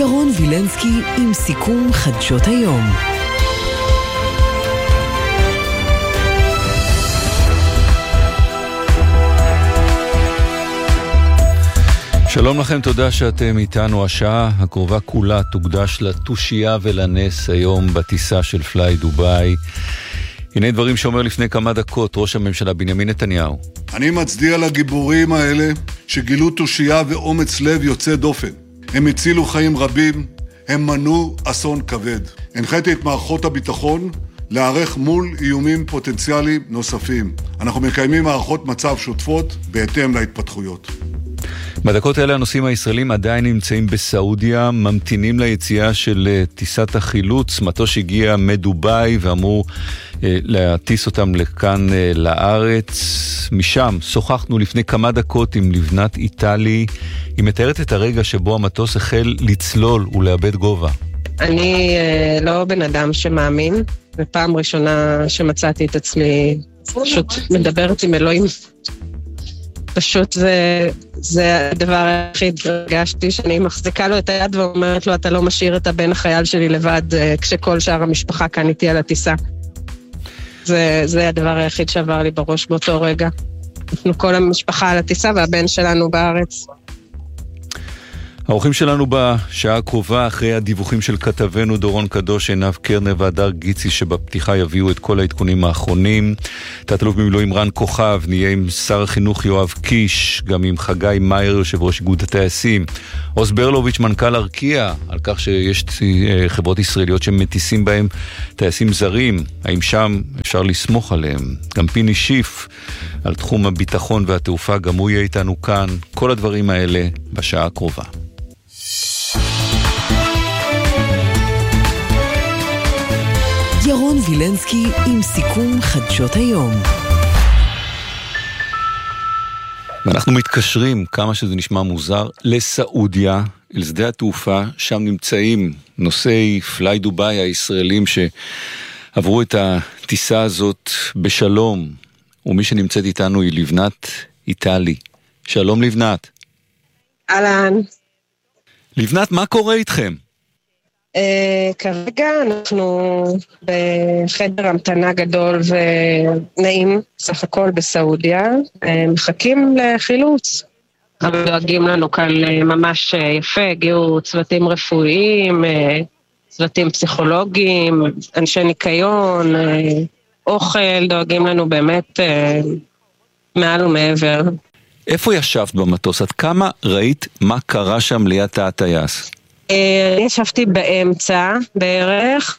ירון וילנסקי עם סיכום חדשות היום. שלום לכם, תודה שאתם איתנו. השעה הקרובה כולה תוקדש לתושייה ולנס היום בטיסה של פליי דוביי. הנה דברים שאומר לפני כמה דקות ראש הממשלה בנימין נתניהו. אני מצדיע לגיבורים האלה שגילו תושייה ואומץ לב יוצא דופן. הם הצילו חיים רבים, הם מנעו אסון כבד. הנחיתי את מערכות הביטחון להיערך מול איומים פוטנציאליים נוספים. אנחנו מקיימים מערכות מצב שוטפות בהתאם להתפתחויות. בדקות האלה הנוסעים הישראלים עדיין נמצאים בסעודיה, ממתינים ליציאה של טיסת החילוץ. מטוס הגיע מדובאי ואמור להטיס אותם לכאן לארץ. משם שוחחנו לפני כמה דקות עם לבנת איטלי. היא מתארת את הרגע שבו המטוס החל לצלול ולאבד גובה. אני לא בן אדם שמאמין. בפעם ראשונה שמצאתי את עצמי פשוט מדברת עם אלוהים. פשוט זה הדבר היחיד הרגשתי, שאני מחזיקה לו את היד ואומרת לו, אתה לא משאיר את הבן החייל שלי לבד כשכל שאר המשפחה כאן איתי על הטיסה. זה הדבר היחיד שעבר לי בראש באותו רגע. אנחנו כל המשפחה על הטיסה והבן שלנו בארץ. האורחים שלנו בשעה הקרובה, אחרי הדיווחים של כתבנו דורון קדוש, עינב קרנר והדר גיצי, שבפתיחה יביאו את כל העדכונים האחרונים. תת-אלוף במילואים רן כוכב, נהיה עם שר החינוך יואב קיש, גם עם חגי מאיר, יושב ראש איגוד הטייסים. עוז ברלוביץ', מנכ"ל ארקיע, על כך שיש חברות ישראליות שמטיסים בהם טייסים זרים. האם שם אפשר לסמוך עליהם? גם פיני שיף, על תחום הביטחון והתעופה, גם הוא יהיה איתנו כאן. כל הדברים האלה בשעה הקרובה. ירון וילנסקי עם סיכום חדשות היום. ואנחנו מתקשרים, כמה שזה נשמע מוזר, לסעודיה, אל שדה התעופה. שם נמצאים נוסעי פליי דוביי הישראלים שעברו את הטיסה הזאת בשלום. ומי שנמצאת איתנו היא לבנת איטלי. שלום לבנת. אהלן. לבנת, מה קורה איתכם? כרגע אנחנו בחדר המתנה גדול ונעים, סך הכל בסעודיה, מחכים לחילוץ. אבל דואגים לנו כאן ממש יפה, הגיעו צוותים רפואיים, צוותים פסיכולוגיים, אנשי ניקיון, אוכל, דואגים לנו באמת מעל ומעבר. איפה ישבת במטוס? עד כמה ראית מה קרה שם ליד תא הטייס? אני ישבתי באמצע בערך,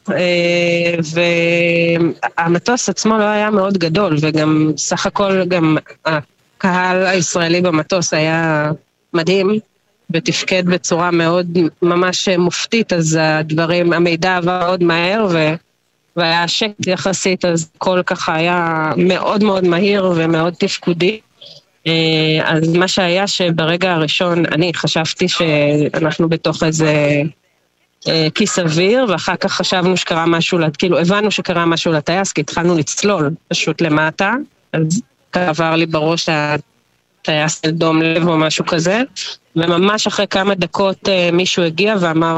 והמטוס עצמו לא היה מאוד גדול, וגם סך הכל גם הקהל הישראלי במטוס היה מדהים, ותפקד בצורה מאוד ממש מופתית, אז המידע עבר מאוד מהר, והיה שקט יחסית, אז כל ככה היה מאוד מאוד מהיר ומאוד תפקודי. אז מה שהיה שברגע הראשון אני חשבתי שאנחנו בתוך איזה כיס אוויר, ואחר כך חשבנו שקרה משהו, כאילו הבנו שקרה משהו לטייס, כי התחלנו לצלול פשוט למטה, אז עבר לי בראש הטייס על דום לב או משהו כזה, וממש אחרי כמה דקות מישהו הגיע ואמר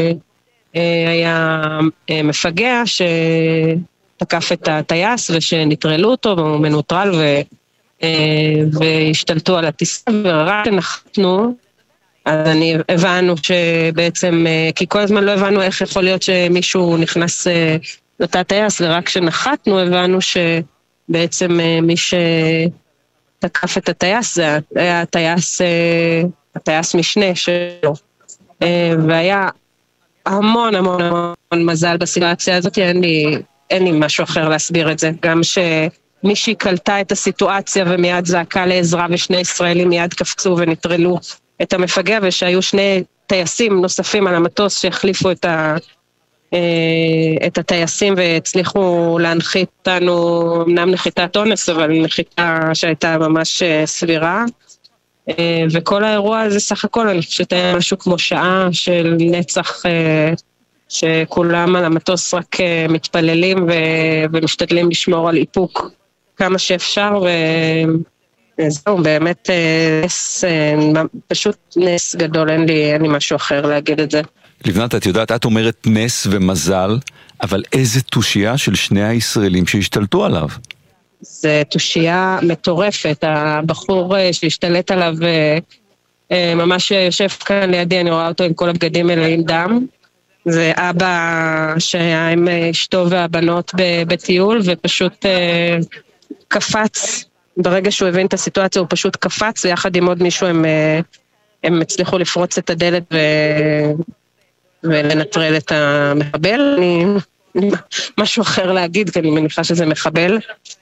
שהיה מפגע שתקף את הטייס ושנטרלו אותו והוא מנוטרל והשתלטו על הטיסה, ורק נחתנו, אז הבנו שבעצם, כי כל הזמן לא הבנו איך יכול להיות שמישהו נכנס לתא טייס, ורק כשנחתנו הבנו שבעצם מי שתקף את הטייס זה היה הטייס משנה שלו, והיה המון המון המון מזל בסיטואציה הזאת, אין לי משהו אחר להסביר את זה, גם מישהי קלטה את הסיטואציה ומיד זעקה לעזרה, ושני ישראלים מיד קפצו ונטרלו את המפגע, ושהיו שני טייסים נוספים על המטוס שהחליפו את הטייסים והצליחו להנחית אותנו, אמנם נחיתת אונס, אבל נחיתה שהייתה ממש סבירה. וכל האירוע הזה סך הכל אני חושבת היה משהו כמו שעה של נצח, שכולם על המטוס רק מתפללים ומשתדלים לשמור על איפוק כמה שאפשר, וזהו, באמת פשוט נס גדול, אין לי משהו אחר להגיד את זה. לבנת, את יודעת, את אומרת נס ומזל, אבל איזה תושייה של שני הישראלים שהשתלטו עליו. זה תושייה מטורפת, הבחור שהשתלט עליו ממש יושב כאן לידי, אני רואה אותו עם כל הבגדים מלאים דם. זה אבא שהיה עם אשתו והבנות בטיול, ופשוט קפץ, ברגע שהוא הבין את הסיטואציה הוא פשוט קפץ, ויחד עם עוד מישהו הם הצליחו לפרוץ את הדלת ולנטרל את המחבל. אני משהו אחר להגיד, כי אני מניחה שזה מחבל.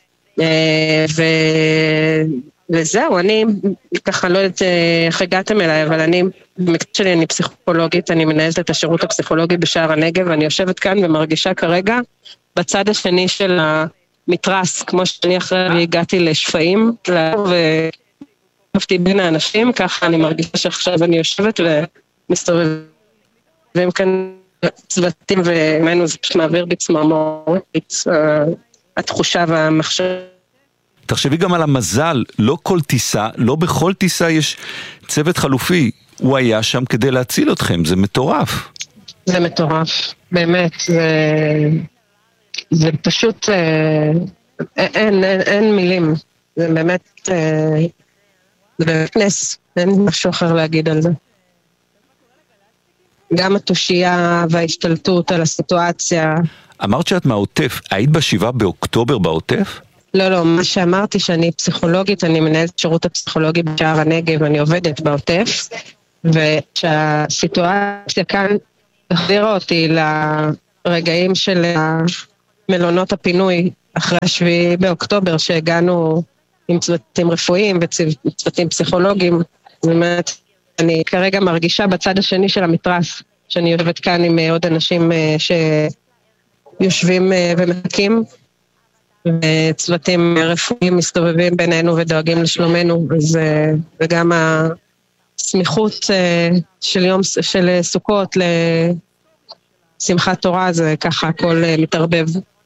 וזהו, אני ככה לא יודעת איך הגעתם אליי, אבל אני, במקצוע שלי אני פסיכולוגית, אני מנהלת את השירות הפסיכולוגי בשער הנגב, ואני יושבת כאן ומרגישה כרגע בצד השני של המתרס, כמו שאני אחרי הגעתי לשפעים, וחפתי בין האנשים, ככה אני מרגישה שעכשיו אני יושבת ומסתובבים כאן צוותים, ומנו זה פשוט מעביר בי צמרמורת, התחושה והמחשב. תחשבי גם על המזל, לא כל טיסה, לא בכל טיסה יש צוות חלופי. הוא היה שם כדי להציל אתכם, זה מטורף. זה מטורף, באמת. זה פשוט, אין מילים. זה באמת, זה נס, אין משהו אחר להגיד על זה. גם התושייה וההשתלטות על הסיטואציה. אמרת שאת מהעוטף, היית ב7 באוקטובר בעוטף? לא, מה שאמרתי שאני פסיכולוגית, אני מנהלת שירות הפסיכולוגי בשער הנגב, אני עובדת בעוטף, ושהסיטואציה כאן החזירה אותי לרגעים של מלונות הפינוי אחרי 7 באוקטובר, שהגענו עם צוותים רפואיים וצוותים פסיכולוגיים. זאת אומרת, אני כרגע מרגישה בצד השני של המתרס, שאני יושבת כאן עם עוד אנשים שיושבים ומחכים, וצוותים רפואיים מסתובבים בינינו ודואגים לשלומנו, וגם הסמיכות של סוכות לשמחת תורה, זה ככה הכל מתערבב.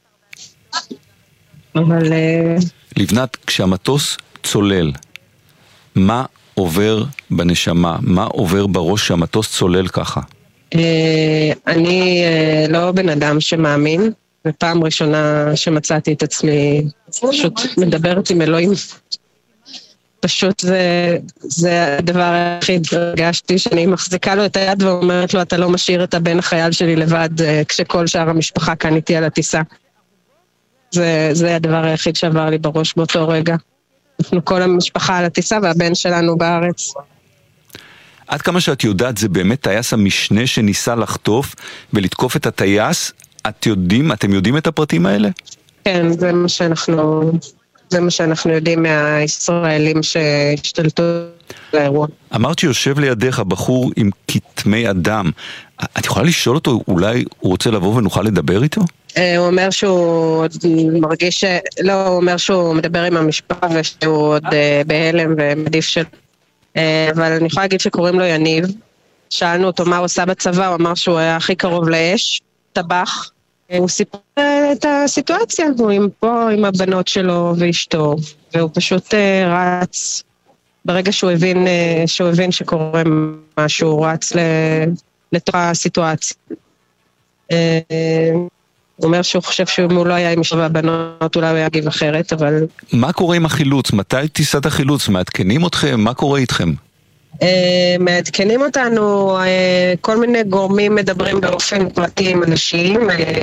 אבל לבנת, כשהמטוס צולל, מה עובר בנשמה? מה עובר בראש שהמטוס צולל ככה? אני לא בן אדם שמאמין, ופעם ראשונה שמצאתי את עצמי פשוט מדברת עם אלוהים. פשוט זה הדבר היחיד, הרגשתי שאני מחזיקה לו את היד ואומרת לו, אתה לא משאיר את הבן החייל שלי לבד, כשכל שאר המשפחה כאן איתי על הטיסה. זה הדבר היחיד שעבר לי בראש באותו רגע. אנחנו כל המשפחה על הטיסה והבן שלנו בארץ. עד כמה שאת יודעת, זה באמת טייס המשנה שניסה לחטוף ולתקוף את הטייס? אתם יודעים את הפרטים האלה? כן, זה מה שאנחנו יודעים מהישראלים שהשתלטו לאירוע. אמרת שיושב לידך בחור עם כתמי אדם. את יכולה לשאול אותו, אולי הוא רוצה לבוא ונוכל לדבר איתו? הוא אומר שהוא מרגיש, לא, הוא אומר שהוא מדבר עם המשפחה ושהוא עוד בהלם ומדיף של... אבל אני יכולה להגיד שקוראים לו יניב. שאלנו אותו מה הוא עושה בצבא, הוא אמר שהוא היה הכי קרוב לאש, טבח. הוא סיפר את הסיטואציה, הוא פה עם הבנות שלו ואשתו, והוא פשוט רץ, ברגע שהוא הבין שקורה משהו, הוא רץ לתוך הסיטואציה. הוא אומר שהוא חושב שאם הוא לא היה עם אשתו והבנות, אולי הוא יגיב אחרת, אבל... מה קורה עם החילוץ? מתי טיסת החילוץ? מעדכנים אתכם? מה קורה איתכם? מעדכנים אותנו, כל מיני גורמים מדברים באופן פרטי עם אנשים,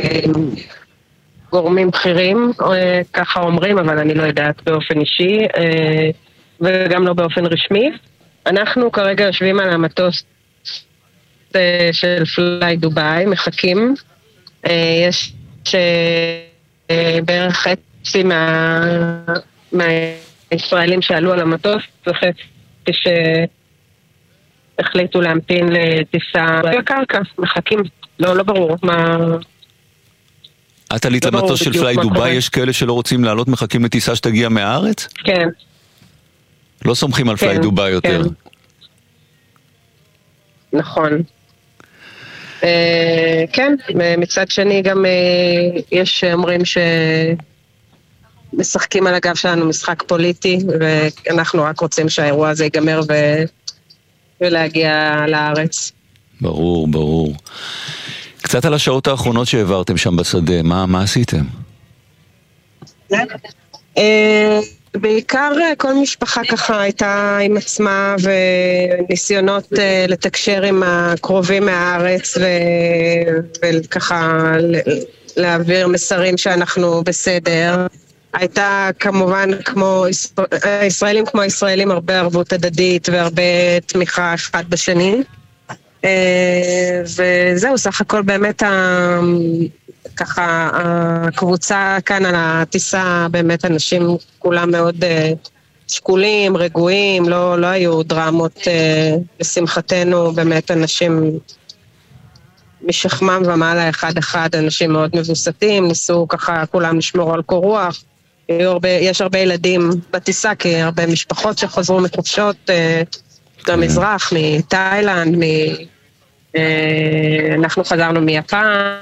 גורמים בכירים, ככה אומרים, אבל אני לא יודעת באופן אישי, וגם לא באופן רשמי. אנחנו כרגע יושבים על המטוס של פליי דובאי, מחכים. יש בערך חצי מהישראלים שעלו על המטוס, וחצי החליטו להמתין לטיסה בקרקע, מחכים, לא ברור מה... את עלית למטוס של פליי דובאי, יש כאלה שלא רוצים לעלות, מחכים לטיסה שתגיע מהארץ? כן. לא סומכים על פליי דובאי יותר. נכון. כן, מצד שני גם יש אומרים שמשחקים על הגב שלנו משחק פוליטי, ואנחנו רק רוצים שהאירוע הזה ייגמר ולהגיע לארץ. ברור, ברור. קצת על השעות האחרונות שהעברתם שם בשדה, מה עשיתם? בעיקר כל משפחה ככה הייתה עם עצמה וניסיונות לתקשר עם הקרובים מהארץ וככה להעביר מסרים שאנחנו בסדר. הייתה כמובן כמו ישראלים כמו ישראלים הרבה ערבות הדדית והרבה תמיכה אחד בשני. וזהו, סך הכל באמת ככה הקבוצה כאן על הטיסה, באמת אנשים כולם מאוד שקולים, רגועים, לא היו דרמות, לשמחתנו באמת אנשים משכמם ומעלה אחד, אנשים מאוד מבוסתים, ניסו ככה כולם לשמור על קור רוח, יש הרבה ילדים בטיסה, כי הרבה משפחות שחזרו מחופשות במזרח, מתאילנד, אנחנו חזרנו מיפן,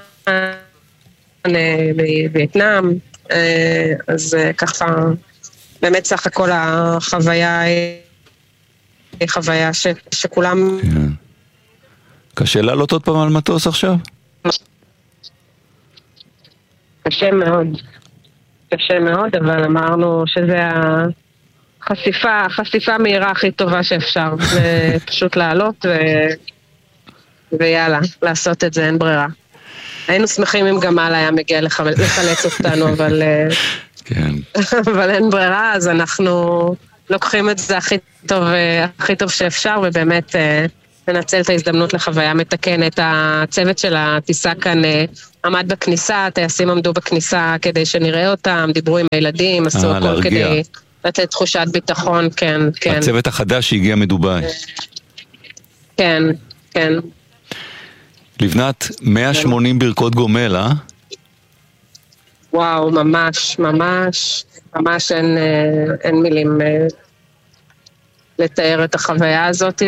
בווייטנאם, אז ככה, באמת סך הכל החוויה היא חוויה שכולם... קשה לעלות עוד פעם על מטוס עכשיו? קשה מאוד, אבל אמרנו שזה החשיפה מהירה הכי טובה שאפשר, זה פשוט לעלות ויאללה, לעשות את זה, אין ברירה. היינו שמחים אם גמל היה מגיע לחלץ אותנו, אבל אין ברירה, אז אנחנו לוקחים את זה הכי טוב שאפשר, ובאמת ננצל את ההזדמנות לחוויה מתקנת. הצוות של הטיסה כאן עמד בכניסה, הטייסים עמדו בכניסה כדי שנראה אותם, דיברו עם הילדים, עשו הכל כדי לתת תחושת ביטחון, כן. הצוות החדש שהגיע מדובאי. כן. לבנת, 180 ברכות גומל, וואו, ממש אין מילים לתאר את החוויה הזאת,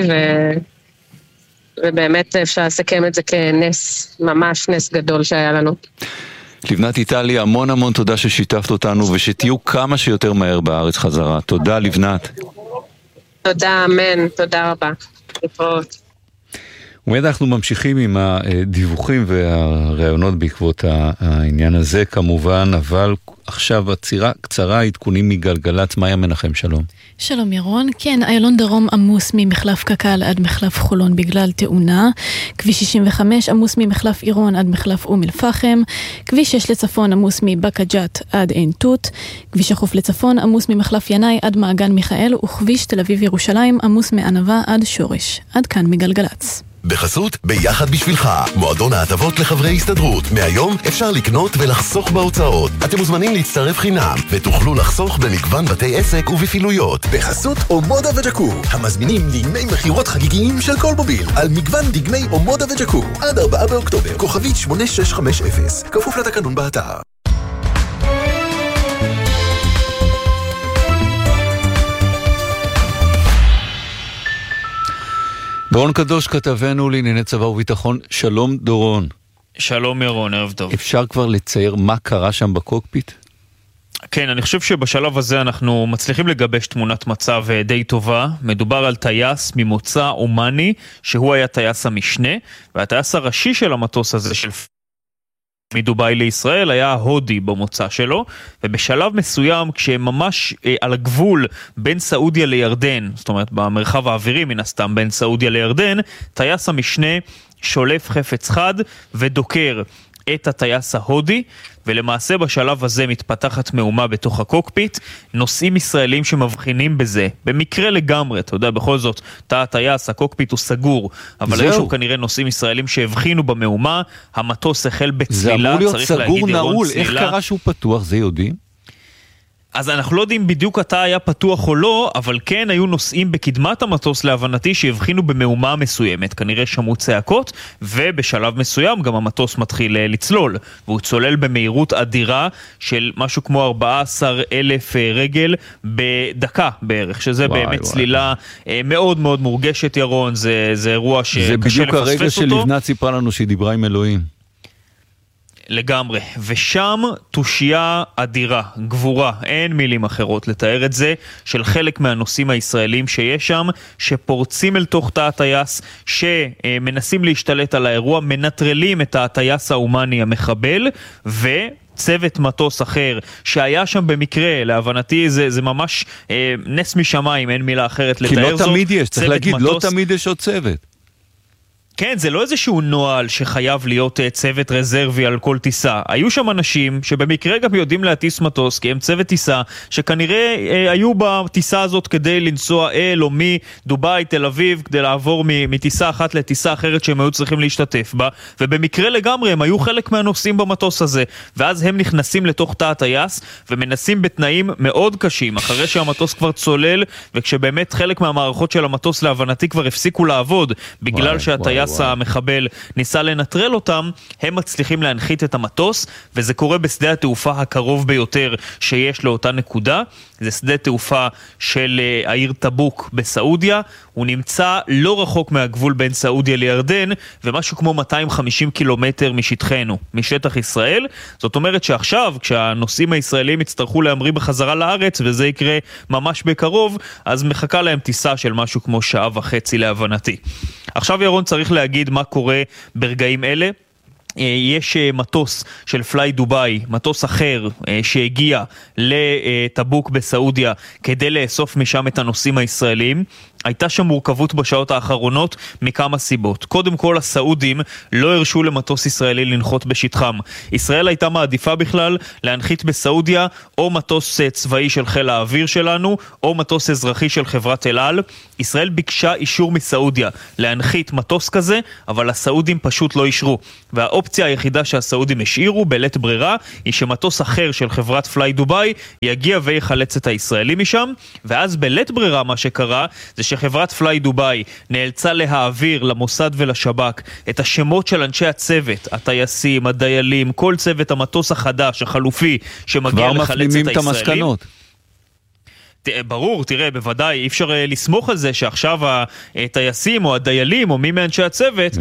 ובאמת אפשר לסכם את זה כנס, ממש נס גדול שהיה לנו. לבנת איטלי, המון תודה ששיתפת אותנו, ושתהיו כמה שיותר מהר בארץ חזרה. תודה, לבנת. תודה, אמן, תודה רבה. להתראות. ומיד אנחנו ממשיכים עם הדיווחים והרעיונות בעקבות העניין הזה כמובן, אבל עכשיו עצירה קצרה, עדכונים מגלגלת. מאיה מנחם, שלום. שלום ירון, כן, איילון דרום עמוס ממחלף קקל עד מחלף חולון בגלל תאונה, כביש 65 עמוס ממחלף עירון עד מחלף אום אל פחם, כביש 6 לצפון עמוס מבקה ג'ת עד עין תות, כביש החוף לצפון עמוס ממחלף ינאי עד מעגן מיכאל, וכביש תל אביב ירושלים עמוס מענבה עד שורש. עד כאן מגלגלץ. בחסות ביחד בשבילך, מועדון ההטבות לחברי הסתדרות. מהיום אפשר לקנות ולחסוך בהוצאות. אתם מוזמנים להצטרף חינם ותוכלו לחסוך במגוון בתי עסק ובפעילויות. בחסות אומודה וג'קו, המזמינים דגמי מחירות חגיגיים של כל מוביל על מגוון דגמי אומודה וג'קו עד 4 באוקטובר, כוכבית 8650, כפוף לתקנון באתר. דורון קדוש, כתבנו לענייני צבא וביטחון. שלום דורון. שלום ירון, ערב טוב. אפשר כבר לצייר מה קרה שם בקוקפיט? כן, אני חושב שבשלב הזה אנחנו מצליחים לגבש תמונת מצב די טובה. מדובר על טייס ממוצא אומני, שהוא היה טייס המשנה, והטייס הראשי של המטוס הזה של מדובאי לישראל היה הודי במוצא שלו, ובשלב מסוים כשממש על הגבול בין סעודיה לירדן, זאת אומרת במרחב האווירי מן הסתם בין סעודיה לירדן, טייס המשנה שולף חפץ חד ודוקר את הטייס ההודי, ולמעשה בשלב הזה מתפתחת מהומה בתוך הקוקפיט. נוסעים ישראלים שמבחינים בזה במקרה לגמרי, אתה יודע, בכל זאת תא הטייס, הקוקפיט הוא סגור, אבל היו כנראה נוסעים ישראלים שהבחינו במהומה. המטוס החל בצלילה, זה אמור להיות צריך סגור להגיד, נעול. איך קרה שהוא פתוח, זה יודעים? אז אנחנו לא יודעים בדיוק התא היה פתוח או לא, אבל כן היו נוסעים בקדמת המטוס להבנתי שהבחינו במהומה מסוימת, כנראה שמעו צעקות, ובשלב מסוים גם המטוס מתחיל לצלול, והוא צולל במהירות אדירה של משהו כמו 14,000 רגל בדקה בערך, שזה באמת צלילה מאוד מאוד מורגשת ירון, זה אירוע שקשה לפספס אותו. זה בדיוק הרגע שלבנת סיפרה לנו שהיא דיברה עם אלוהים. לגמרי, ושם תושייה אדירה, גבורה, אין מילים אחרות לתאר את זה, של חלק מהנוסעים הישראלים שיש שם, שפורצים אל תוך תא הטייס, שמנסים להשתלט על האירוע, מנטרלים את הטייס האומני המחבל, צוות מטוס אחר שהיה שם במקרה, להבנתי זה ממש נס משמיים, אין מילה אחרת לתאר זאת. כי לא תמיד יש, צריך להגיד, לא תמיד יש עוד צוות. כן, זה לא איזשהו נועל שחייב להיות צוות רזרבי על כל טיסה. היו שם אנשים שבמקרה גם יודעים להטיס מטוס, כי הם צוות טיסה, שכנראה היו בטיסה הזאת כדי לנסוע אל או מדובאי, תל אביב, כדי לעבור מטיסה אחת לטיסה אחרת שהם היו צריכים להשתתף בה, ובמקרה לגמרי הם היו חלק מהנוסעים במטוס הזה, ואז הם נכנסים לתוך תא הטייס, ומנסים בתנאים מאוד קשים, אחרי שהמטוס כבר צולל, וכשבאמת חלק מהמערכות של המטוס להבנתי כבר הפסיקו לעבוד, בגלל שהטייס המחבל ניסה לנטרל אותם, הם מצליחים להנחית את המטוס, וזה קורה בשדה התעופה הקרוב ביותר שיש לאותה נקודה. זה שדה תעופה של העיר טבוק בסעודיה, הוא נמצא לא רחוק מהגבול בין סעודיה לירדן, ומשהו כמו 250 קילומטר משטחנו, משטח ישראל. זאת אומרת שעכשיו, כשהנוסעים הישראלים יצטרכו להמריא בחזרה לארץ, וזה יקרה ממש בקרוב, אז מחכה להם טיסה של משהו כמו שעה וחצי להבנתי. עכשיו ירון צריך להגיד מה קורה ברגעים אלה. יש מטוס של פליי דובאי, מטוס אחר שהגיע לטבוק בסעודיה כדי לאסוף משם את הנוסעים הישראלים. הייתה שם מורכבות בשעות האחרונות מכמה סיבות. קודם כל, הסעודים לא הרשו למטוס ישראלי לנחות בשטחם. ישראל הייתה מעדיפה בכלל להנחית בסעודיה או מטוס צבאי של חיל האוויר שלנו, או מטוס אזרחי של חברת אל על. ישראל ביקשה אישור מסעודיה להנחית מטוס כזה, אבל הסעודים פשוט לא אישרו. והאופציה היחידה שהסעודים השאירו בלית ברירה, היא שמטוס אחר של חברת פליי דובאי יגיע ויחלץ את הישראלים משם, ואז בלית ברירה מה שקרה, זה שחברת פליי דובאי נאלצה להעביר למוסד ולשב"כ את השמות של אנשי הצוות, הטייסים, הדיילים, כל צוות המטוס החדש, החלופי, שמגיע לחלץ את הישראלים. כבר מפנימים את המסקנות. ברור, תראה, בוודאי, אי אפשר לסמוך על זה שעכשיו הטייסים או הדיילים או מי מאנשי הצוות,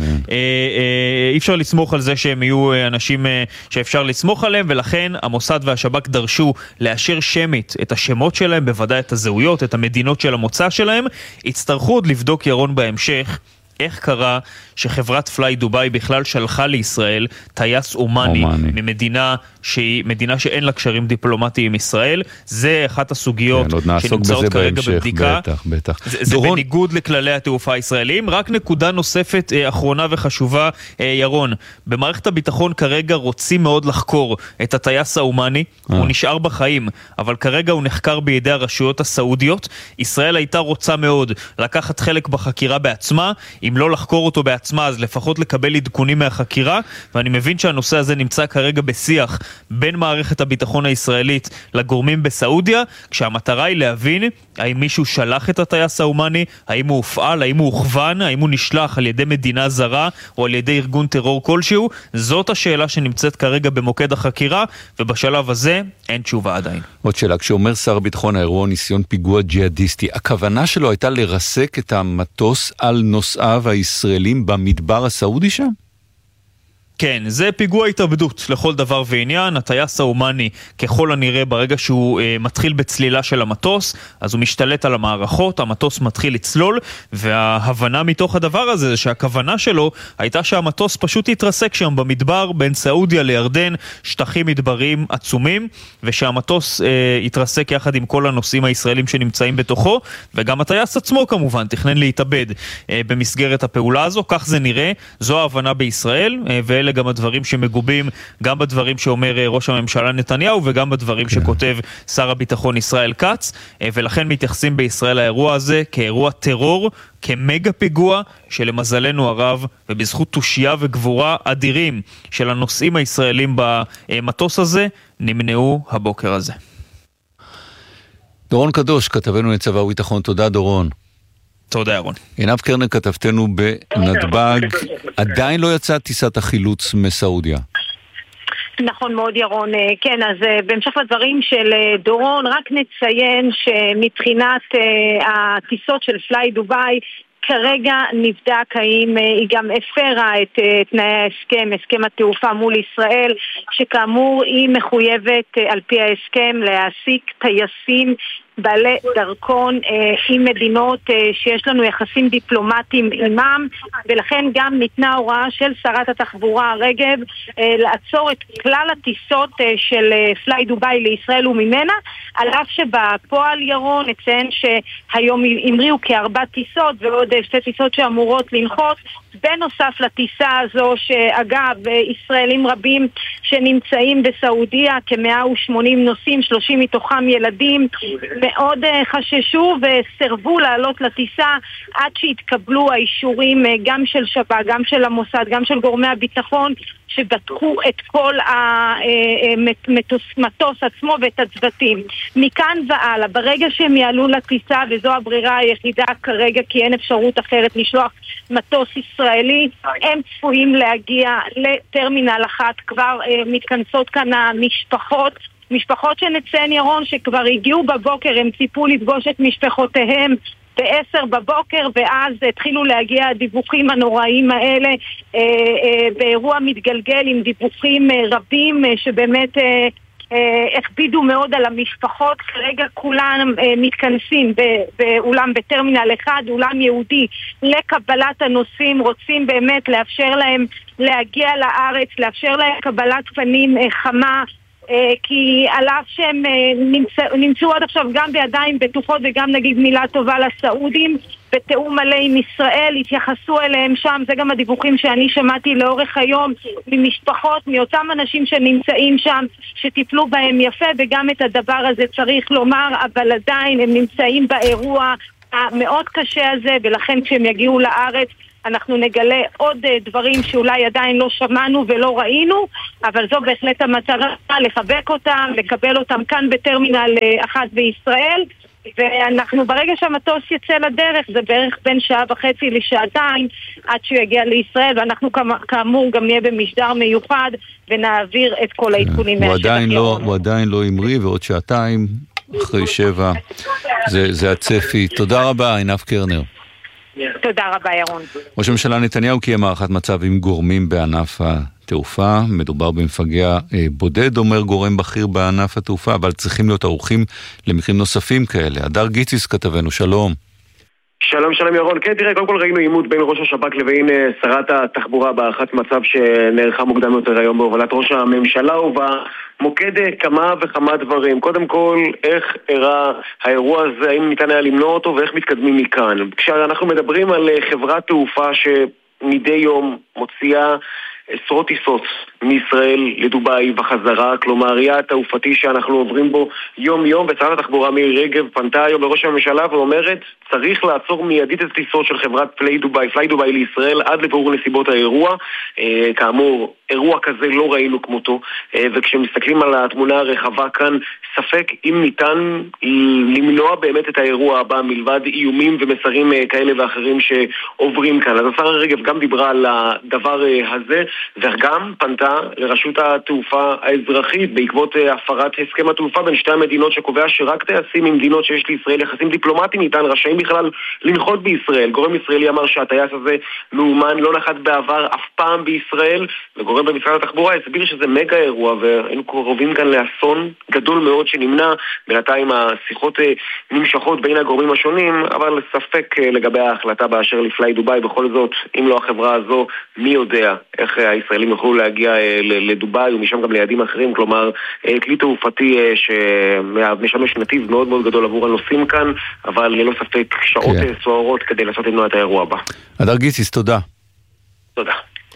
אי אפשר לסמוך על זה שהם יהיו אנשים שאפשר לסמוך עליהם, ולכן המוסד והשב"כ דרשו לאשר שמית את השמות שלהם, בוודאי את הזהויות, את המדינות של המוצא שלהם. יצטרכו עוד לבדוק ירון בהמשך איך קרה שחברת פליי דובאי בכלל שלחה לישראל טייס אומני ממדינה שהיא מדינה שאין לה קשרים דיפלומטיים עם ישראל. זה אחת הסוגיות שנמצאות כרגע בבדיקה. בטח. זה בניגוד לכללי התעופה הישראליים. רק נקודה נוספת אחרונה וחשובה, ירון. במערכת הביטחון כרגע רוצים מאוד לחקור את הטייס האומני. הוא נשאר בחיים, אבל כרגע הוא נחקר בידי הרשויות הסעודיות. ישראל הייתה רוצה מאוד לקחת חלק בחקירה בעצמה, אם לא לחקור אותו בעצמה, אז לפחות לקבל עדכונים מהחקירה, ואני מבין שהנושא הזה נמצא כרגע בשיח בין מערכת הביטחון הישראלית לגורמים בסעודיה, כשהמטרה היא להבין האם מישהו שלח את הטייס האומני, האם הוא הופעל, האם הוא הוכוון, האם הוא נשלח על ידי מדינה זרה או על ידי ארגון טרור כלשהו. זאת השאלה שנמצאת כרגע במוקד החקירה, ובשלב הזה אין תשובה עדיין. עוד שאלה, כשאומר שר הביטחון האירוע ניסיון פיגוע ג'יהדיסטי, הכוונה שלו הייתה לרסק את המטוס על נוסעיו הישראלים במדבר הסעודי שם? כן, זה פיגוע התאבדות לכל דבר ועניין. הטייס האומני ככל הנראה ברגע שהוא מתחיל בצלילה של המטוס, אז הוא משתלט על המערכות, המטוס מתחיל לצלול, וההבנה מתוך הדבר הזה זה שהכוונה שלו הייתה שהמטוס פשוט יתרסק שם במדבר בין סעודיה לירדן, שטחים מדבריים עצומים, ושהמטוס יתרסק יחד עם כל הנוסעים הישראלים שנמצאים בתוכו, וגם הטייס עצמו כמובן תכנן להתאבד במסגרת הפעולה הזו. כך זה נראה, זו ההבנה בישראל, ואלה גם הדברים שמגובים גם בדברים שאומר ראש הממשלה נתניהו וגם בדברים שכותב שר הביטחון ישראל כץ, ולכן מתייחסים בישראל האירוע הזה כאירוע טרור, כמגה פיגוע שלמזלנו הרב ובזכות תושייה וגבורה אדירים של הנוסעים הישראלים במטוס הזה נמנעו הבוקר הזה. דורון קדוש, כתבנו לצבא וביטחון, תודה דורון. תודה ירון. עינב קרנר, כתבתנו בנתב"ג, עדיין לא יצאה טיסת החילוץ מסעודיה. נכון מאוד ירון, כן, אז בהמשך לדברים של דורון, רק נציין שמבחינת הטיסות של פליי דובאי, כרגע נבדק האם היא גם הפרה את תנאי ההסכם, הסכם התעופה מול ישראל, שכאמור היא מחויבת על פי ההסכם להעסיק טייסים בעלי דרכון עם מדינות שיש לנו יחסים דיפלומטיים עימם, ולכן גם ניתנה הוראה של שרת התחבורה רגב לעצור את כלל הטיסות של פליי דוביי לישראל וממנה, על אף שבפועל ירון נציין שהיום המריאו כ4 טיסות ועוד 2 טיסות שאמורות לנחות, בנוסף לטיסה הזו שאגב ישראלים רבים שנמצאים בסעודיה, כ180 נוסעים, 30 מתוכם ילדים, מאוד חששו וסרבו לעלות לטיסה עד שהתקבלו האישורים גם של שב"כ, גם של המוסד, גם של גורמי הביטחון, שבדקו את כל המטוס עצמו ואת הצוותים. מכאן והלאה, ברגע שהם יעלו לטיסה, וזו הברירה היחידה כרגע כי אין אפשרות אחרת לשלוח מטוס ישראלי, הם צפויים להגיע לטרמינל 1. כבר מתכנסות כאן המשפחות שנציין ירון שכבר הגיעו בבוקר, הם ציפו לפגוש את משפחותיהם ב10 בבוקר, ואז התחילו להגיע הדיווחים הנוראים האלה, באירוע מתגלגל עם דיווחים רבים שבאמת הכבידו מאוד על המשפחות. כרגע כולם מתכנסים באולם בטרמינל 1, אולם יהודי לקבלת הנוסעים, רוצים באמת לאפשר להם להגיע לארץ, לאפשר להם קבלת פנים חמה, כי על אף שהם נמצאו עד עכשיו גם בידיים בטוחות, וגם נגיד מילה טובה לסעודים, בתאום מלא עם ישראל, התייחסו אליהם שם. זה גם הדיווחים שאני שמעתי לאורך היום ממשפחות, מאותם אנשים שנמצאים שם, שטיפלו בהם יפה, וגם את הדבר הזה צריך לומר, אבל עדיין הם נמצאים באירוע המאוד קשה הזה, ולכן כשהם יגיעו לארץ אנחנו נגלה עוד דברים שאולי עדיין לא שמענו ולא ראינו, אבל זו בהחלט המטרה, לחבק אותם, לקבל אותם כאן בטרמינל 1 בישראל, ואנחנו ברגע שהמטוס יצא לדרך, זה בערך בין 1.5 לשעתיים עד שהוא יגיע לישראל, ואנחנו כאמור גם נהיה במשדר מיוחד ונעביר את כל העדכונים. הוא עדיין לא המריא, ועוד שעתיים אחרי 7 זה הצפי. תודה רבה, עינב קרנר. תודה רבה ירון. ראש הממשלה נתניהו קיים הערכת מצב עם גורמים בענף התעופה. מדובר במפגע בודד, אומר גורם בכיר בענף התעופה, אבל צריכים להיות ערוכים למקרים נוספים כאלה. הדר גיציס כתבנו, שלום. שלום ירון. כן, תראה, קודם כל ראינו עימות בין ראש השב"כ לבין שרת התחבורה בהערכת מצב שנערכה מוקדם יותר היום בהובלת ראש הממשלה, ובמוקד כמה וכמה דברים. קודם כל, איך אירע האירוע הזה, האם ניתן היה למנוע אותו ואיך מתקדמים מכאן. כשאנחנו מדברים על חברת תעופה שמדי יום מוציאה עשרות טיסות מישראל לדובאי וחזרה, כלומר יעד תעופתי שאנחנו עוברים בו יום יום, ושרת התחבורה מירי רגב פנתה היום לראש הממשלה ואומרת צריך לעצור מיידית את הטיסות של חברת פליי דוביי לישראל עד לבירור נסיבות האירוע. כאמור, אירוע כזה לא ראינו כמותו, וכשמסתכלים על התמונה הרחבה כאן, ספק אם ניתן למנוע באמת את האירוע הבא מלבד איומים ומסרים כאלה ואחרים שעוברים כאן. אז השרה רגב גם דיברה על הדבר הזה, וגם פנתה לרשות התעופה האזרחית בעקבות הפרת הסכם התעופה בין שתי המדינות, שקובע שרק טייסים ממדינות שיש לישראל יחסים דיפלומטיים איתן רשאים בכלל לנחות בישראל. גורם ישראלי אמר שהטייס הזה מאומן, לא נחת בעבר אף פעם בישראל, וגורם במשרד התחבורה הסביר שזה מגה אירוע והיינו קרובים כאן לאסון גדול מאוד שנמנע. בינתיים השיחות נמשכות בין הגורמים השונים, אבל ספק לגבי ההחלטה באשר לפליי דוביי. בכל זאת, אם לא החברה הזו, מי יודע איך הישראלים יוכלו להגיע לדוביי ומשם גם ליעדים אחרים. כלומר, כלי תעופתי שמשמש נתיב מאוד מאוד גדול עבור הנוסעים כאן, אבל ללא ספק שעות סוערות כדי לעשות למנוע את האירוע הבא. הדר גיציס, תודה. תודה.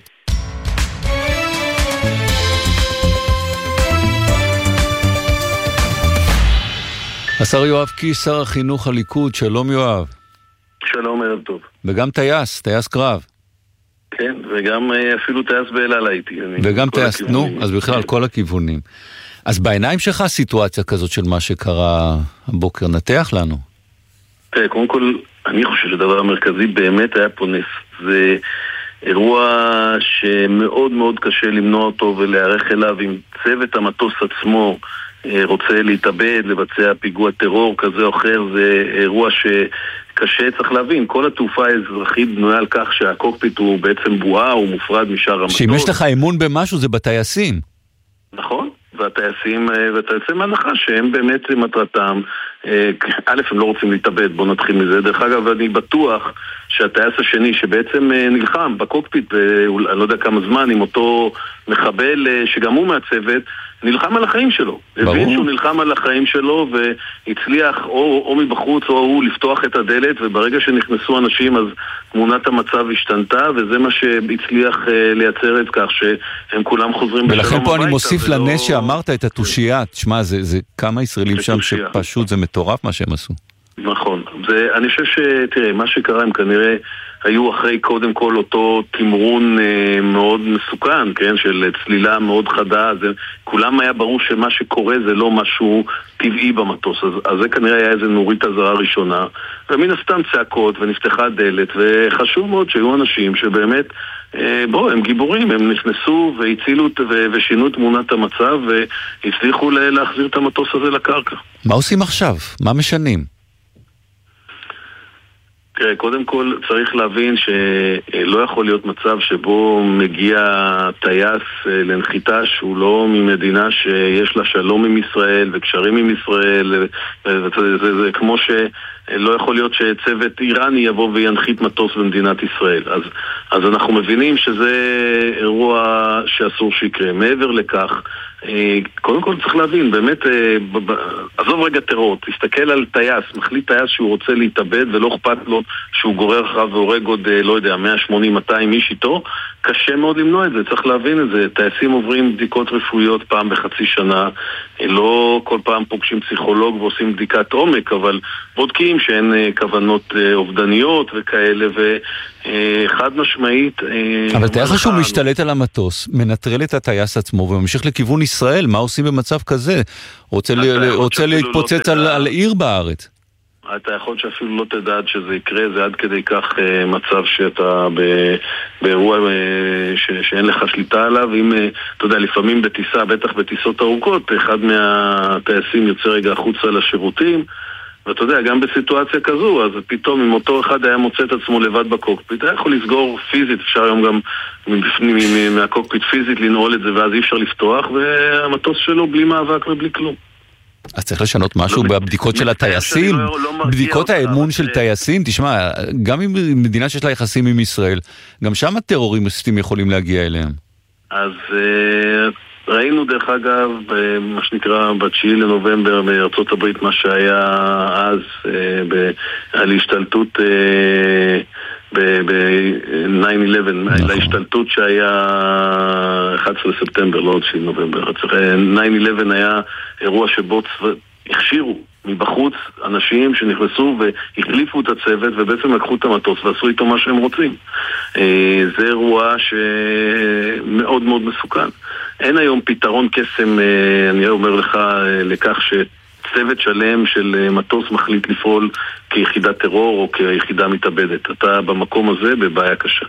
השר יואב קיש, שר החינוך הליכוד, שלום יואב. שלום, ערב טוב. וגם טייס קרב. כן, וגם אפילו טייס באלעל הייתי. וגם טייס, נו, אז בכלל כל הכיוונים. אז בעיניים שלך סיטואציה כזאת של מה שקרה הבוקר, נתח לנו. תראה, קודם כל, אני חושב שדבר המרכזי באמת היה פה נס. זה אירוע שמאוד מאוד קשה למנוע אותו ולהיערך אליו, עם צוות המטוס עצמו רוצה להתאבד, לבצע פיגוע טרור כזה או אחר. זה אירוע קשה, צריך להבין, כל התעופה האזרחית בנויה על כך שהקוקפיט הוא בעצם בועה, הוא מופרד משאר המטוס. שאם יש לך אמון במשהו זה בטייסים. נכון, והטייסים, ואתה יוצא מהנחה שהם באמת מטרתם, א', הם לא רוצים להתאבד, בוא נתחיל מזה. דרך אגב, אני בטוח שהטייס השני שבעצם נלחם בקוקפיט, אני לא יודע כמה זמן, עם אותו מחבל שגם הוא מהצוות, נלחם על החיים שלו. הבין שהוא נלחם על החיים שלו והצליח או מבחוץ או הוא לפתוח את הדלת, וברגע שנכנסו אנשים אז תמונת המצב השתנתה, וזה מה שהצליח לייצר את כך שהם כולם חוזרים בשלום הביתה. ולכן פה אני מוסיף לנס שאמרת את התושייה. תשמע, זה כמה ישראלים שם שפשוט זה מטורף מה שהם עשו. נכון. אני חושב שתראה, מה שקרה הם כנראה היו אחרי קודם כל אותו תמרון מאוד מסוכן, כן, של צלילה מאוד חדה, כולם היה ברור שמה שקורה זה לא משהו טבעי במטוס, אז זה כנראה היה איזה נורית הזרה ראשונה, ומן הסתם צעקות ונפתחה דלת, וחשוב מאוד שהיו אנשים שבאמת, הם גיבורים, הם נכנסו והצילו ושינו תמונת המצב, והצליחו להחזיר את המטוס הזה לקרקע. מה עושים עכשיו? מה משנים? תראה, קודם כל צריך להבין שלא יכול להיות מצב שבו מגיע טייס לנחיתה שהוא לא ממדינה שיש לה שלום עם ישראל וקשרים עם ישראל, זה כמו שלא יכול להיות שצוות איראני יבוא וינחית מטוס במדינת ישראל. אז אנחנו מבינים שזה אירוע שאסור שיקרה. מעבר לכך, קודם כל צריך להבין, באמת, עזוב רגע טרור, תסתכל על טייס, מחליט טייס שהוא רוצה להתאבד ולא אכפת לו שהוא גורר אחריו והורג עוד, לא יודע, 180-200 איש איתו, קשה מאוד למנוע את זה, צריך להבין את זה. טייסים עוברים בדיקות רפואיות פעם בחצי שנה, לא כל פעם פוגשים פסיכולוג ועושים בדיקת עומק, אבל בודקים שאין כוונות אובדניות וכאלה, וחד משמעית... אבל תראה לך שהוא משתלט על המטוס, מנטרל את הטייס עצמו וממשיך לכיוון ישראל, מה עושים במצב כזה? רוצה להתפוצץ על עיר בארץ. אתה יכול שאפילו לא תדע עד שזה יקרה, זה עד כדי כך מצב שאתה באירוע שאין לך שליטה עליו. אם, אתה יודע, לפעמים בטיסה, בטח בטיסות ארוכות, אחד מהטייסים יוצא רגע החוצה לשירותים, ואתה יודע, גם בסיטואציה כזו, אז פתאום אם אותו אחד היה מוצא את עצמו לבד בקוקפיט, היה יכול לסגור פיזית, אפשר היום גם מהקוקפיט פיזית לנעול את זה, ואז אי אפשר לפתוח, והמטוס שלו בלי מאבק ובלי כלום. אז צריך לשנות משהו בבדיקות של הטייסים, בדיקות האמון של טייסים. תשמע, גם עם מדינה שיש לה יחסים עם ישראל, גם שם הטרוריסטים יכולים להגיע אליהם. אז ראינו דרך אגב, מה שנקרא ב9 לנובמבר בארצות הברית, מה שהיה אז על השתלטות ב-9/11, להשתלטות שהיה 11 לספטמבר, לא עוד 9 לנובמבר. 9/11 היה אירוע שבו הכשירו מבחוץ אנשים שנכנסו והחליפו את הצוות ובעצם לקחו את המטוס ועשו איתו מה שהם רוצים. זה אירוע שמאוד מאוד מסוכן. אין היום פתרון קסם, אני אומר לך, לכך צוות שלם של מטוס מחליט לפעול כיחידת טרור או כיחידה מתאבדת. אתה במקום הזה בבעיה קשה.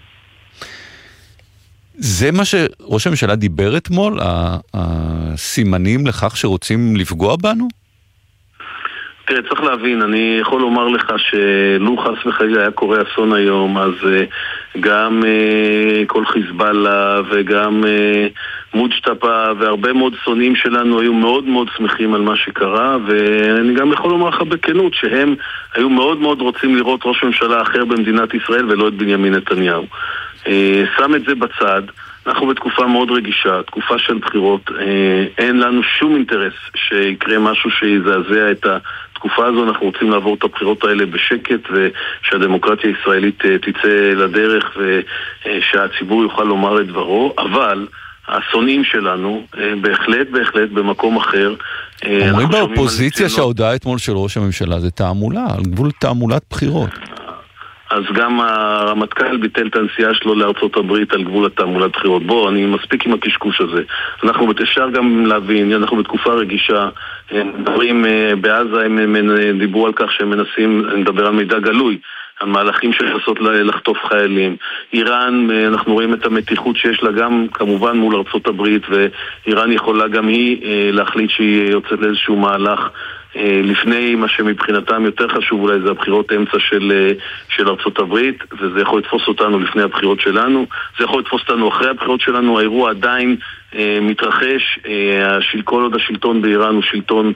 זה מה שראש הממשלה דיבר אתמול, הסימנים לכך שרוצים לפגוע בנו? תראה, צריך להבין, אני יכול לומר לך שלו חס וחלילה היה קורה אסון היום, אז גם כל חיזבאללה וגם מוג'טפה והרבה מאוד שונאים שלנו היו מאוד מאוד שמחים על מה שקרה, ואני גם יכול לומר לך בכנות שהם היו מאוד מאוד רוצים לראות ראש ממשלה אחר במדינת ישראל ולא את בנימין נתניהו. שם את זה בצד. אנחנו בתקופה מאוד רגישה, תקופה של בחירות, אין לנו שום אינטרס שיקרה משהו שיזעזע את התקופה הזו. אנחנו רוצים לעבור את הבחירות האלה בשקט ושהדמוקרטיה הישראלית תצא לדרך ושהציבור יוכל לומר את דברו, אבל השונאים שלנו בהחלט במקום אחר. אומרים באופוזיציה שההודעה אתמול של ראש הממשלה זה תעמולה, על גבול תעמולת בחירות. אז גם הרמטכ"ל ביטל את הנסיעה שלו לארצות הברית על גבול התעמולת בחירות. בוא, אני מספיק עם הקשקוש הזה. אנחנו אפשר גם להבין, אנחנו בתקופה רגישה, דברים בעזה, הם דיברו על כך שהם מנסים לדבר על מידע גלוי, על מהלכים שמנסות לחטוף חיילים. איראן, אנחנו רואים את המתיחות שיש לה גם כמובן מול ארצות הברית, ואיראן יכולה גם היא להחליט שהיא יוצאת לאיזשהו מהלך לפני מה שמבחינתם יותר חשוב אולי זה הבחירות אמצע של ארצות הברית, וזה יכול לתפוס אותנו לפני הבחירות שלנו, זה יכול לתפוס אותנו אחרי הבחירות שלנו. האירוע עדיין מתרחש, כל עוד השלטון באיראן הוא שלטון